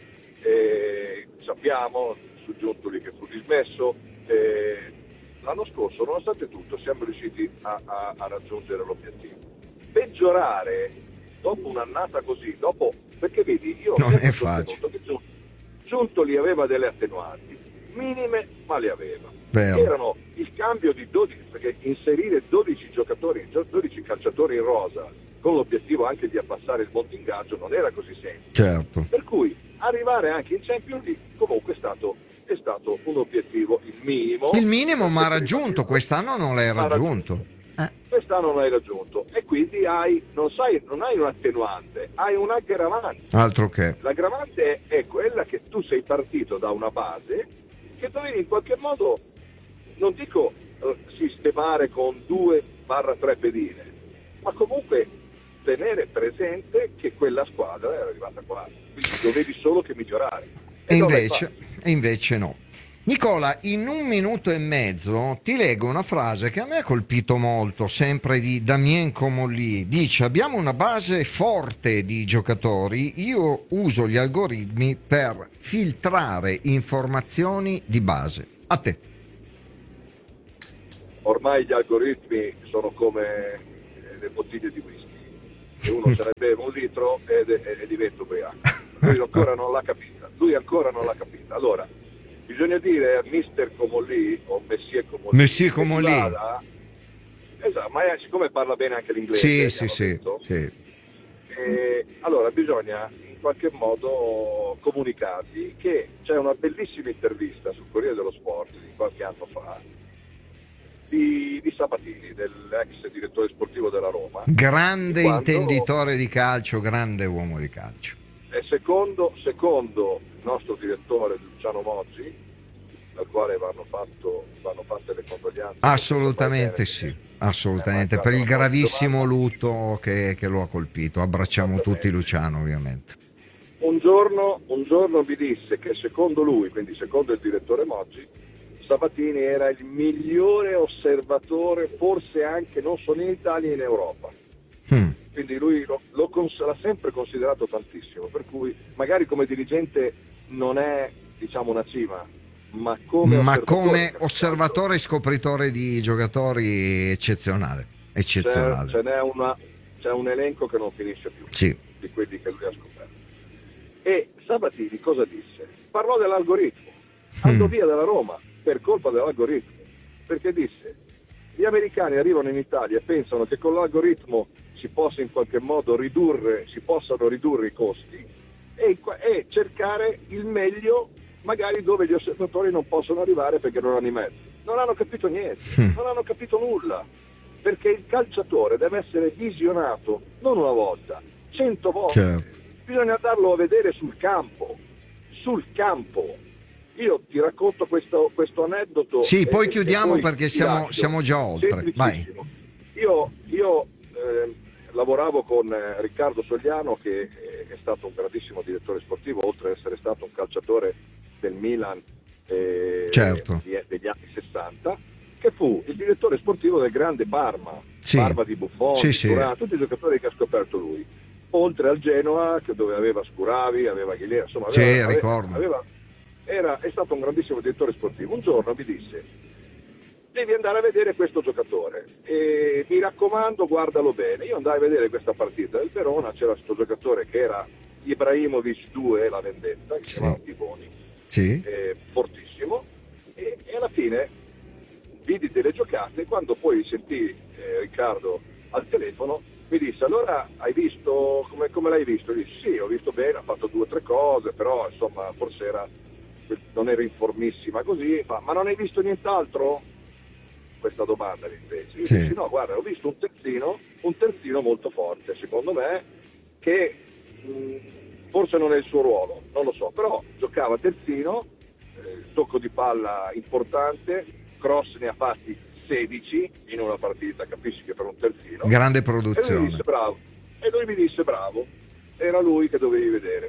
J: eh, sappiamo su Giuntoli che fu dismesso, eh, l'anno scorso nonostante tutto siamo riusciti a, a, a raggiungere l'obiettivo. Peggiorare dopo un'annata così, dopo, perché vedi io
A: non è
J: facile che Giuntoli aveva delle attenuanti minime, ma le aveva.
A: Vero.
J: Erano il cambio di dodici, perché inserire dodici giocatori, dodici calciatori in rosa con l'obiettivo anche di abbassare il monte ingaggio non era così semplice.
A: Certo.
J: Per cui arrivare anche in Champions League comunque è stato, è stato un obiettivo, il minimo.
A: Il minimo ma raggiunto, quest'anno non l'hai raggiunto. raggiunto. Eh.
J: Quest'anno non l'hai raggiunto e quindi hai, non sai, non hai un attenuante, hai un aggravante.
A: Altro che.
J: L'aggravante è quella che tu sei partito da una base che dovevi in qualche modo, non dico uh, sistemare con due barra tre pedine, ma comunque tenere presente che quella squadra era arrivata qua, quindi dovevi solo che migliorare.
A: E, e, invece, e invece no. Nicola, in un minuto e mezzo ti leggo una frase che a me ha colpito molto, sempre di Damien Comolli. Dice: abbiamo una base forte di giocatori, io uso gli algoritmi per filtrare informazioni di base. A te.
J: Ormai gli algoritmi sono come le bottiglie di whisky, e uno se ne beve un litro e, e, e diventa ubriaco. Lui ancora non l'ha capita, lui ancora non l'ha capita. Allora, bisogna dire a mister Comolli o Messier Comolli.
A: Messier Comolli.
J: Esatto, ma è, siccome parla bene anche l'inglese.
A: Sì, sì, sì,
J: detto,
A: sì.
J: Eh, allora bisogna in qualche modo comunicargli che c'è una bellissima intervista sul Corriere dello Sport di qualche anno fa di, di Sabatini, dell'ex direttore sportivo della Roma.
A: Grande
J: quando,
A: intenditore di calcio, grande uomo di calcio.
J: E secondo, secondo il nostro direttore Luciano Moggi, al quale vanno, fatto, vanno fatte le condoglianze.
A: Assolutamente sì, assolutamente, per il gravissimo lutto che, che lo ha colpito. Abbracciamo tutti Luciano, ovviamente.
J: Un giorno, un giorno mi disse che secondo lui, quindi secondo il direttore Moggi, Sabatini era il migliore osservatore, forse anche non solo in Italia e in Europa. Hmm. Quindi lui lo, lo cons- l'ha sempre considerato tantissimo, per cui magari come dirigente non è, diciamo, una cima, ma come
A: ma
J: osservatore,
A: come osservatore e scopritore di giocatori eccezionale, eccezionale.
J: C'è, ce n'è, una, c'è un elenco che non finisce più,
A: sì,
J: di quelli che lui ha scoperto. E Sabatini cosa disse? Parlò dell'algoritmo, andò mm. via dalla Roma per colpa dell'algoritmo, perché disse: gli americani arrivano in Italia e pensano che con l'algoritmo si possa in qualche modo ridurre, si possano ridurre i costi e, e cercare il meglio magari dove gli osservatori non possono arrivare perché non hanno i mezzi. Non hanno capito niente, mm. non hanno capito nulla, perché il calciatore deve essere visionato non una volta, cento volte. Certo. Bisogna andarlo a vedere sul campo, sul campo. Io ti racconto questo, questo aneddoto.
A: Sì, poi chiudiamo poi perché siamo, siamo già oltre. Vai.
J: Io, io eh, lavoravo con eh, Riccardo Sogliano, che eh, è stato un grandissimo direttore sportivo, oltre ad essere stato un calciatore del Milan eh,
A: certo.
J: degli, degli anni sessanta, che fu il direttore sportivo del grande Parma,
A: sì.
J: Parma di Buffon,
A: sì,
J: di
A: sì.
J: Turan, tutti i giocatori che ha scoperto lui. Oltre al Genoa, che dove aveva Scuravi, aveva Aguilera, insomma, aveva,
A: sì,
J: aveva,
A: ricordo.
J: Aveva, era, è stato un grandissimo direttore sportivo. Un giorno mi disse: devi andare a vedere questo giocatore e mi raccomando guardalo bene. Io andai a vedere questa partita del Verona, c'era questo giocatore che era Ibrahimovic due, la vendetta, che si chiamava Pivoni,
A: sì.
J: eh, fortissimo, e, e alla fine vidi delle giocate. Quando poi sentii eh, Riccardo al telefono, mi disse: allora hai visto, come, come l'hai visto? Io dissi: sì, ho visto bene, ha fatto due o tre cose, però insomma forse era, non era in formissima così. Ma, ma non hai visto nient'altro? Questa domanda mi fece. Io
A: sì.
J: dissi: no, guarda, ho visto un terzino, un terzino molto forte, secondo me, che mh, forse non è il suo ruolo, non lo so, però giocava terzino, eh, tocco di palla importante, cross ne ha fatti sedici in una partita, capisci che per un terzino.
A: Grande produzione.
J: E lui mi disse bravo. E lui mi disse bravo. Era lui che dovevi vedere.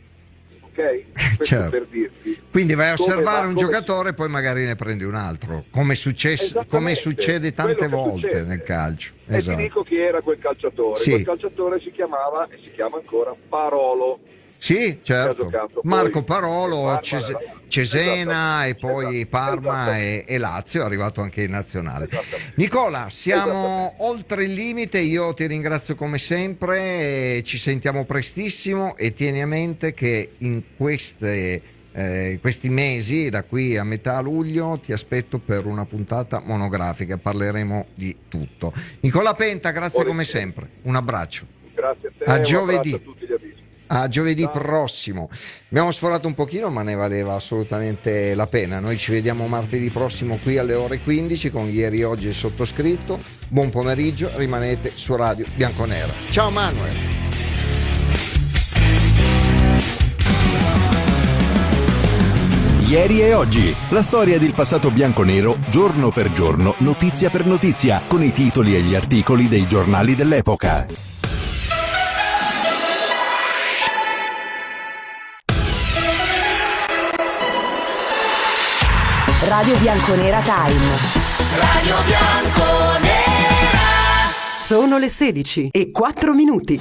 J: Ok? Questo
A: certo.
J: per dirti.
A: Quindi vai a osservare
J: va,
A: un
J: come...
A: giocatore e poi magari ne prendi un altro, come, successe, come succede tante volte
J: succede.
A: nel calcio.
J: E
A: esatto.
J: ti dico chi era quel calciatore.
A: Sì.
J: Quel calciatore si chiamava, e si chiama ancora, Parolo.
A: Sì, certo. Marco Parolo,
J: Parma,
A: Ces-
J: era...
A: Cesena e poi
J: esatto.
A: Parma e, e Lazio, è arrivato anche in nazionale. Nicola, siamo oltre il limite, io ti ringrazio come sempre, ci sentiamo prestissimo e tieni a mente che in queste, eh, questi mesi, da qui a metà luglio, ti aspetto per una puntata monografica, parleremo di tutto. Nicola Penta, grazie come sempre, un abbraccio.
J: Grazie a te,
A: a
J: un
A: giovedì.
J: abbraccio a tutti gli amici.
A: A giovedì prossimo. Abbiamo sforato un pochino, ma ne valeva assolutamente la pena. Noi ci vediamo martedì prossimo qui alle ore quindici con Ieri, Oggi e Sottoscritto. Buon pomeriggio, rimanete su Radio Bianconera. Ciao Manuel.
E: Ieri e Oggi, la storia del passato bianconero, giorno per giorno, notizia per notizia, con i titoli e gli articoli dei giornali dell'epoca.
G: Radio Bianconera Time.
L: Radio Bianconera.
M: Sono le sedici e quattro minuti.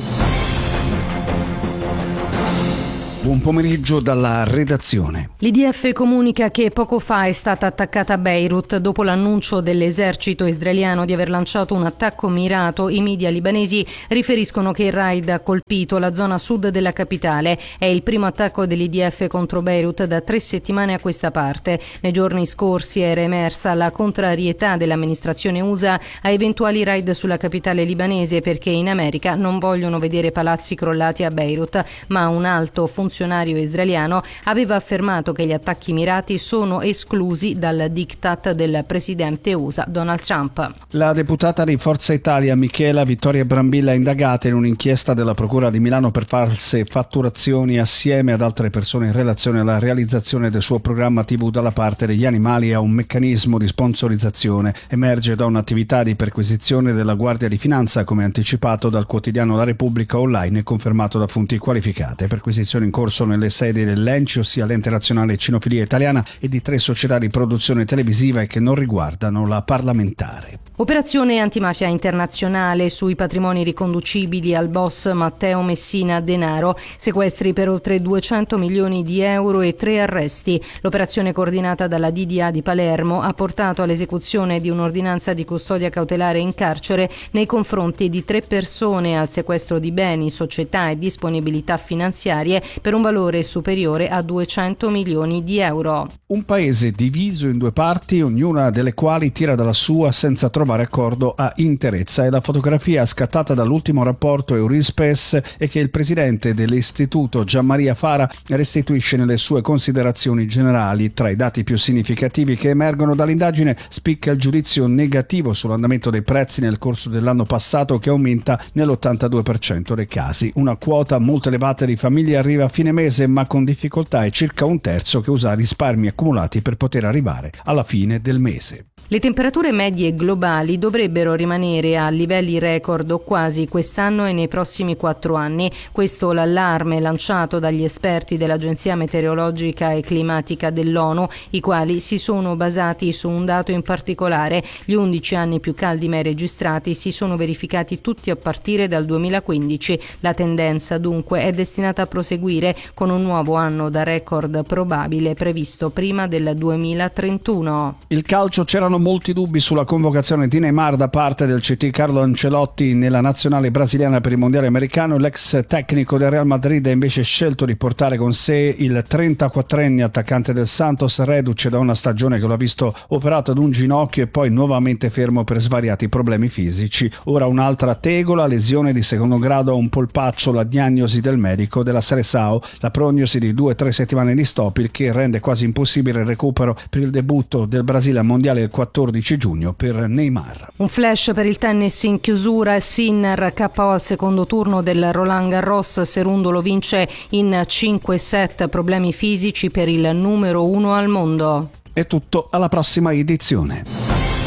C: Buon pomeriggio dalla redazione.
F: L'I D F comunica che poco fa è stata attaccata Beirut. Dopo l'annuncio dell'esercito israeliano di aver lanciato un attacco mirato, i media libanesi riferiscono che il raid ha colpito la zona sud della capitale. È il primo attacco dell'I D F contro Beirut da tre settimane a questa parte. Nei giorni scorsi era emersa la contrarietà dell'amministrazione U S A a eventuali raid sulla capitale libanese, perché in America non vogliono vedere palazzi crollati a Beirut, ma un alto funzionario funzionario israeliano aveva affermato che gli attacchi mirati sono esclusi dal diktat del presidente U S A Donald Trump.
C: La deputata di Forza Italia Michela Vittoria Brambilla è indagata in un'inchiesta della Procura di Milano per false fatturazioni assieme ad altre persone in relazione alla realizzazione del suo programma tivù dalla parte degli animali e a un meccanismo di sponsorizzazione. Emerge da un'attività di perquisizione della Guardia di Finanza, come anticipato dal quotidiano La Repubblica Online e confermato da fonti qualificate. Perquisizione in corso nelle sedi dell'E N C I, ossia l'Ente Nazionale Cinofilia Italiana, e di tre società di produzione televisiva e che non riguardano la parlamentare.
F: Operazione antimafia internazionale sui patrimoni riconducibili al boss Matteo Messina Denaro, sequestri per oltre duecento milioni di euro e tre arresti. L'operazione, coordinata dalla D D A di Palermo, ha portato all'esecuzione di un'ordinanza di custodia cautelare in carcere nei confronti di tre persone, al sequestro di beni, società e disponibilità finanziarie per un valore superiore a duecento milioni di euro.
C: Un paese diviso in due parti, ognuna delle quali tira dalla sua senza trovare accordo a interezza. È la fotografia scattata dall'ultimo rapporto Eurispes e che il presidente dell'istituto Gianmaria Fara restituisce nelle sue considerazioni generali. Tra i dati più significativi che emergono dall'indagine spicca il giudizio negativo sull'andamento dei prezzi nel corso dell'anno passato, che aumenta nell'ottantadue per cento dei casi. Una quota molto elevata di famiglie arriva a fine mese, ma con difficoltà, e circa un terzo che usa risparmi accumulati per poter arrivare alla fine del mese.
F: Le temperature medie globali dovrebbero rimanere a livelli record quasi quest'anno e nei prossimi quattro anni. Questo l'allarme lanciato dagli esperti dell'Agenzia Meteorologica e Climatica dell'ONU, i quali si sono basati su un dato in particolare. Gli undici anni più caldi mai registrati si sono verificati tutti a partire dal duemilaquindici. La tendenza dunque è destinata a proseguire, con un nuovo anno da record probabile previsto prima del duemilatrentuno.
C: Il calcio: c'erano molti dubbi sulla convocazione di Neymar da parte del C T Carlo Ancelotti nella nazionale brasiliana per il mondiale americano. L'ex tecnico del Real Madrid ha invece scelto di portare con sé il trentaquattrenne attaccante del Santos, reduce da una stagione che lo ha visto operato ad un ginocchio e poi nuovamente fermo per svariati problemi fisici. Ora un'altra tegola, lesione di secondo grado a un polpaccio, la diagnosi del medico della Seleção, la prognosi di due o tre settimane di stop, il che rende quasi impossibile il recupero per il debutto del Brasile al mondiale il quattordici giugno per Neymar.
F: Un flash per il tennis in chiusura: Sinner K O al secondo turno del Roland Garros, Cerundolo vince in cinque set, problemi fisici per il numero uno al mondo.
C: È tutto, alla prossima edizione.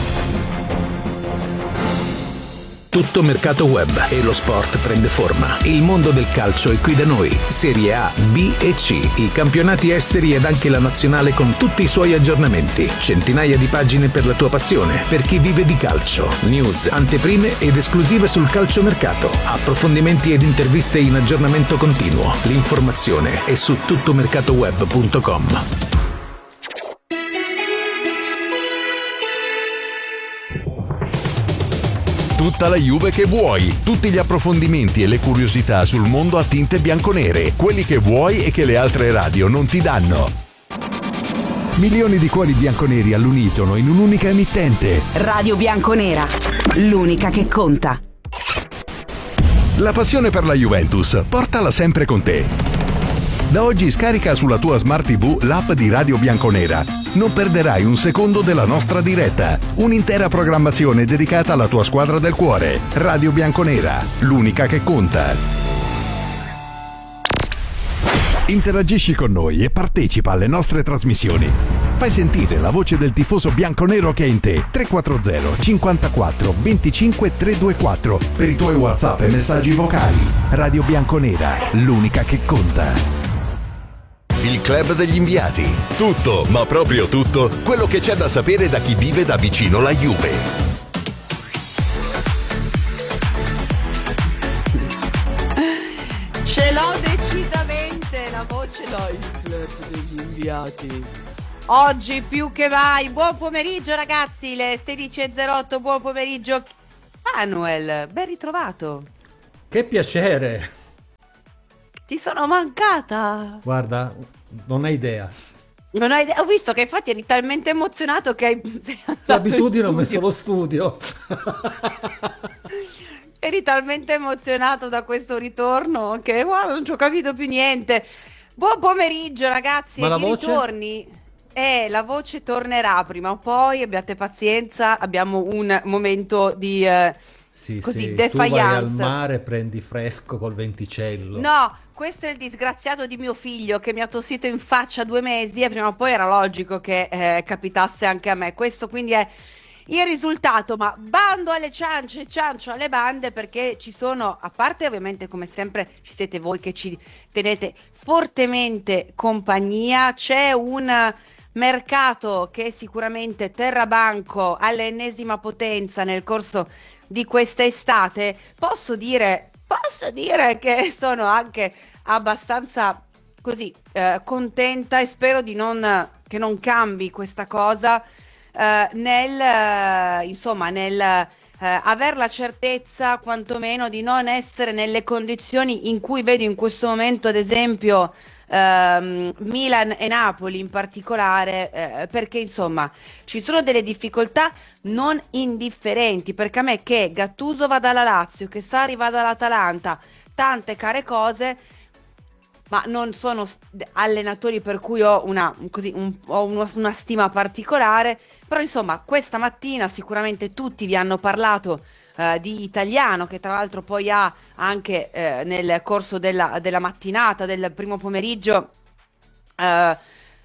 N: Tutto mercato web e lo sport prende forma. Il mondo del calcio è qui da noi. Serie A, B e C, i campionati esteri ed anche la nazionale con tutti i suoi aggiornamenti. Centinaia di pagine per la tua passione, per chi vive di calcio. News, anteprime ed esclusive sul calciomercato. Approfondimenti ed interviste in aggiornamento continuo. L'informazione è su tuttomercatoweb punto com.
D: Tutta la Juve che vuoi, tutti gli approfondimenti e le curiosità sul mondo a tinte bianconere, quelli che vuoi e che le altre radio non ti danno.
E: Milioni di cuori bianconeri all'unisono in un'unica emittente.
G: Radio Bianconera, l'unica che conta.
D: La passione per la Juventus, portala sempre con te. Da oggi scarica sulla tua Smart tivù l'app di Radio Bianconera. Non perderai un secondo della nostra diretta. Un'intera programmazione dedicata alla tua squadra del cuore. Radio Bianconera, l'unica che conta.
E: Interagisci con noi e partecipa alle nostre trasmissioni. Fai sentire la voce del tifoso bianconero che è in te. tre quattro zero cinquantaquattro venticinque trecentoventiquattro per i tuoi WhatsApp e messaggi vocali. Radio Bianconera, l'unica che conta.
D: Il Club degli inviati. Tutto, ma proprio tutto, quello che c'è da sapere da chi vive da vicino la Juve.
O: Ce l'ho decisamente, la voce no, il Club degli inviati. Oggi più che mai, buon pomeriggio ragazzi, le sedici e zero otto, buon pomeriggio. Manuel, ben ritrovato.
P: Che piacere.
O: Ti sono mancata.
P: Guarda, non hai idea.
O: Non hai idea. Ho visto che infatti eri talmente emozionato che hai...
P: L'abitudine ho messo lo studio.
O: Eri talmente emozionato da questo ritorno che guarda, non ci ho capito più niente. Buon pomeriggio ragazzi.
P: Ma
O: e
P: la
O: i
P: voce?
O: ritorni... Eh, la voce tornerà prima o poi, abbiate pazienza, abbiamo un momento di eh,
P: Sì,
O: così
P: sì, tu
O: defiance.
P: vai al mare, prendi fresco col venticello.
O: No, questo è il disgraziato di mio figlio che mi ha tossito in faccia due mesi e prima o poi era logico che eh, capitasse anche a me. Questo quindi è il risultato, ma bando alle ciance, ciancio alle bande, perché ci sono, a parte ovviamente come sempre ci siete voi che ci tenete fortemente compagnia, c'è un mercato che sicuramente terrà banco all'ennesima potenza nel corso di questa estate. Posso dire, posso dire che sono anche abbastanza così eh, contenta e spero di non che non cambi questa cosa eh, nel eh, insomma nel eh, aver la certezza quantomeno di non essere nelle condizioni in cui vedo in questo momento, ad esempio Uh, Milan e Napoli in particolare, uh, perché insomma ci sono delle difficoltà non indifferenti, perché a me che Gattuso vada alla Lazio, che Sarri vada all'Atalanta, tante care cose, ma non sono allenatori per cui ho una, così, un, ho uno, una stima particolare, però insomma questa mattina sicuramente tutti vi hanno parlato Uh, di Italiano, che tra l'altro poi ha anche uh, nel corso della, della mattinata, del primo pomeriggio, uh,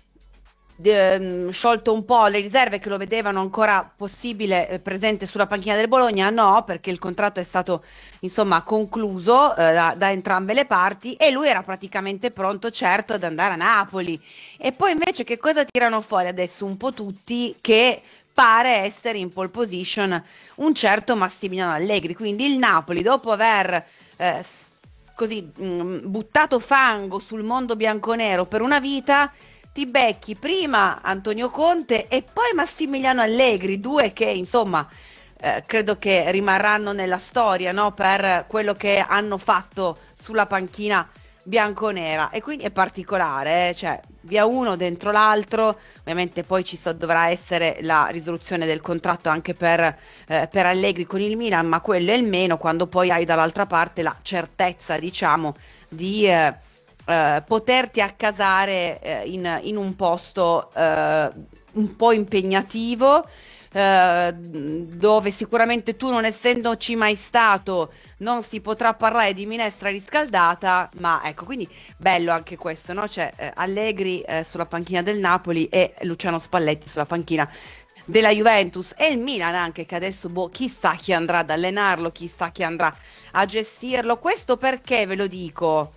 O: de, um, sciolto un po' le riserve che lo vedevano ancora possibile eh, presente sulla panchina del Bologna. No, perché il contratto è stato insomma concluso uh, da, da entrambe le parti e lui era praticamente pronto, certo, ad andare a Napoli. E poi invece che cosa tirano fuori adesso un po' tutti? Che pare essere in pole position un certo Massimiliano Allegri, quindi il Napoli, dopo aver eh, così mh, buttato fango sul mondo bianconero per una vita, ti becchi prima Antonio Conte e poi Massimiliano Allegri, due che insomma eh, credo che rimarranno nella storia, no? Per quello che hanno fatto sulla panchina bianconera, e quindi è particolare, eh? Cioè via uno dentro l'altro. Ovviamente poi ci so, dovrà essere la risoluzione del contratto anche per, eh, per Allegri con il Milan, ma quello è il meno, quando poi hai dall'altra parte la certezza, diciamo, di eh, eh, poterti accasare eh, in, in un posto eh, un po' impegnativo, eh, dove sicuramente tu, non essendoci mai stato, non si potrà parlare di minestra riscaldata, ma ecco, quindi bello anche questo, no? Cioè eh, Allegri eh, sulla panchina del Napoli e Luciano Spalletti sulla panchina della Juventus, e il Milan anche, che adesso boh, chissà chi andrà ad allenarlo, chissà chi andrà a gestirlo. Questo perché ve lo dico?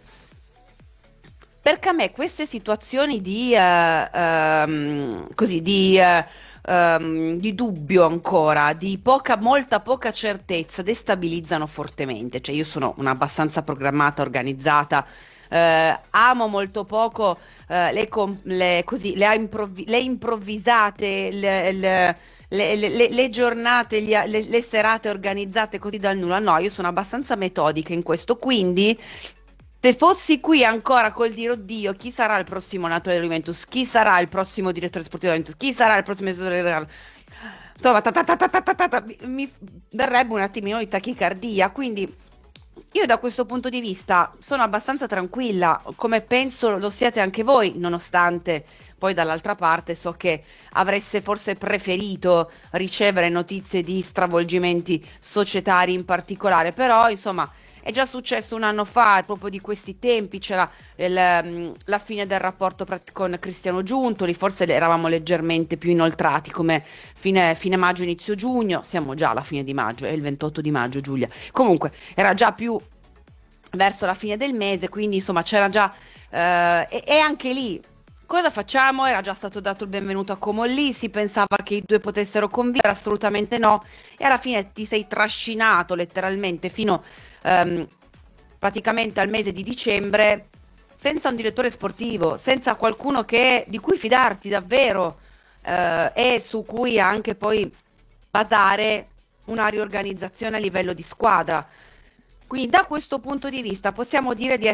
O: Perché a me queste situazioni di eh, ehm, così di eh, Um, di dubbio ancora, di poca, molta poca certezza, destabilizzano fortemente. Cioè io sono una abbastanza programmata, organizzata, eh, amo molto poco eh, le, com- le, così, le, improvvi- le improvvisate, le, le, le, le, le giornate, gli, le, le serate organizzate così dal nulla. No, io sono abbastanza metodica in questo, quindi se fossi qui ancora col dire oddio, chi sarà il prossimo allenatore della Juventus, chi sarà il prossimo direttore sportivo della Juventus, chi sarà il prossimo insomma, ta ta ta ta ta ta ta, mi verrebbe un attimino di tachicardia. Quindi io da questo punto di vista sono abbastanza tranquilla, come penso lo siate anche voi, nonostante poi dall'altra parte so che avreste forse preferito ricevere notizie di stravolgimenti societari in particolare, però insomma è già successo un anno fa, proprio di questi tempi, c'era il, la fine del rapporto con Cristiano Giuntoli, forse eravamo leggermente più inoltrati come fine, fine maggio, inizio giugno, siamo già alla fine di maggio, è il ventotto di maggio, Giulia. Comunque era già più verso la fine del mese, quindi insomma c'era già, eh, e, e anche lì Cosa facciamo? Era già stato dato il benvenuto a Comolli, si pensava che i due potessero convivere, assolutamente no, e alla fine ti sei trascinato letteralmente fino ehm, praticamente al mese di dicembre senza un direttore sportivo, senza qualcuno che, di cui fidarti davvero eh, e su cui anche poi basare una riorganizzazione a livello di squadra. Quindi da questo punto di vista possiamo dire di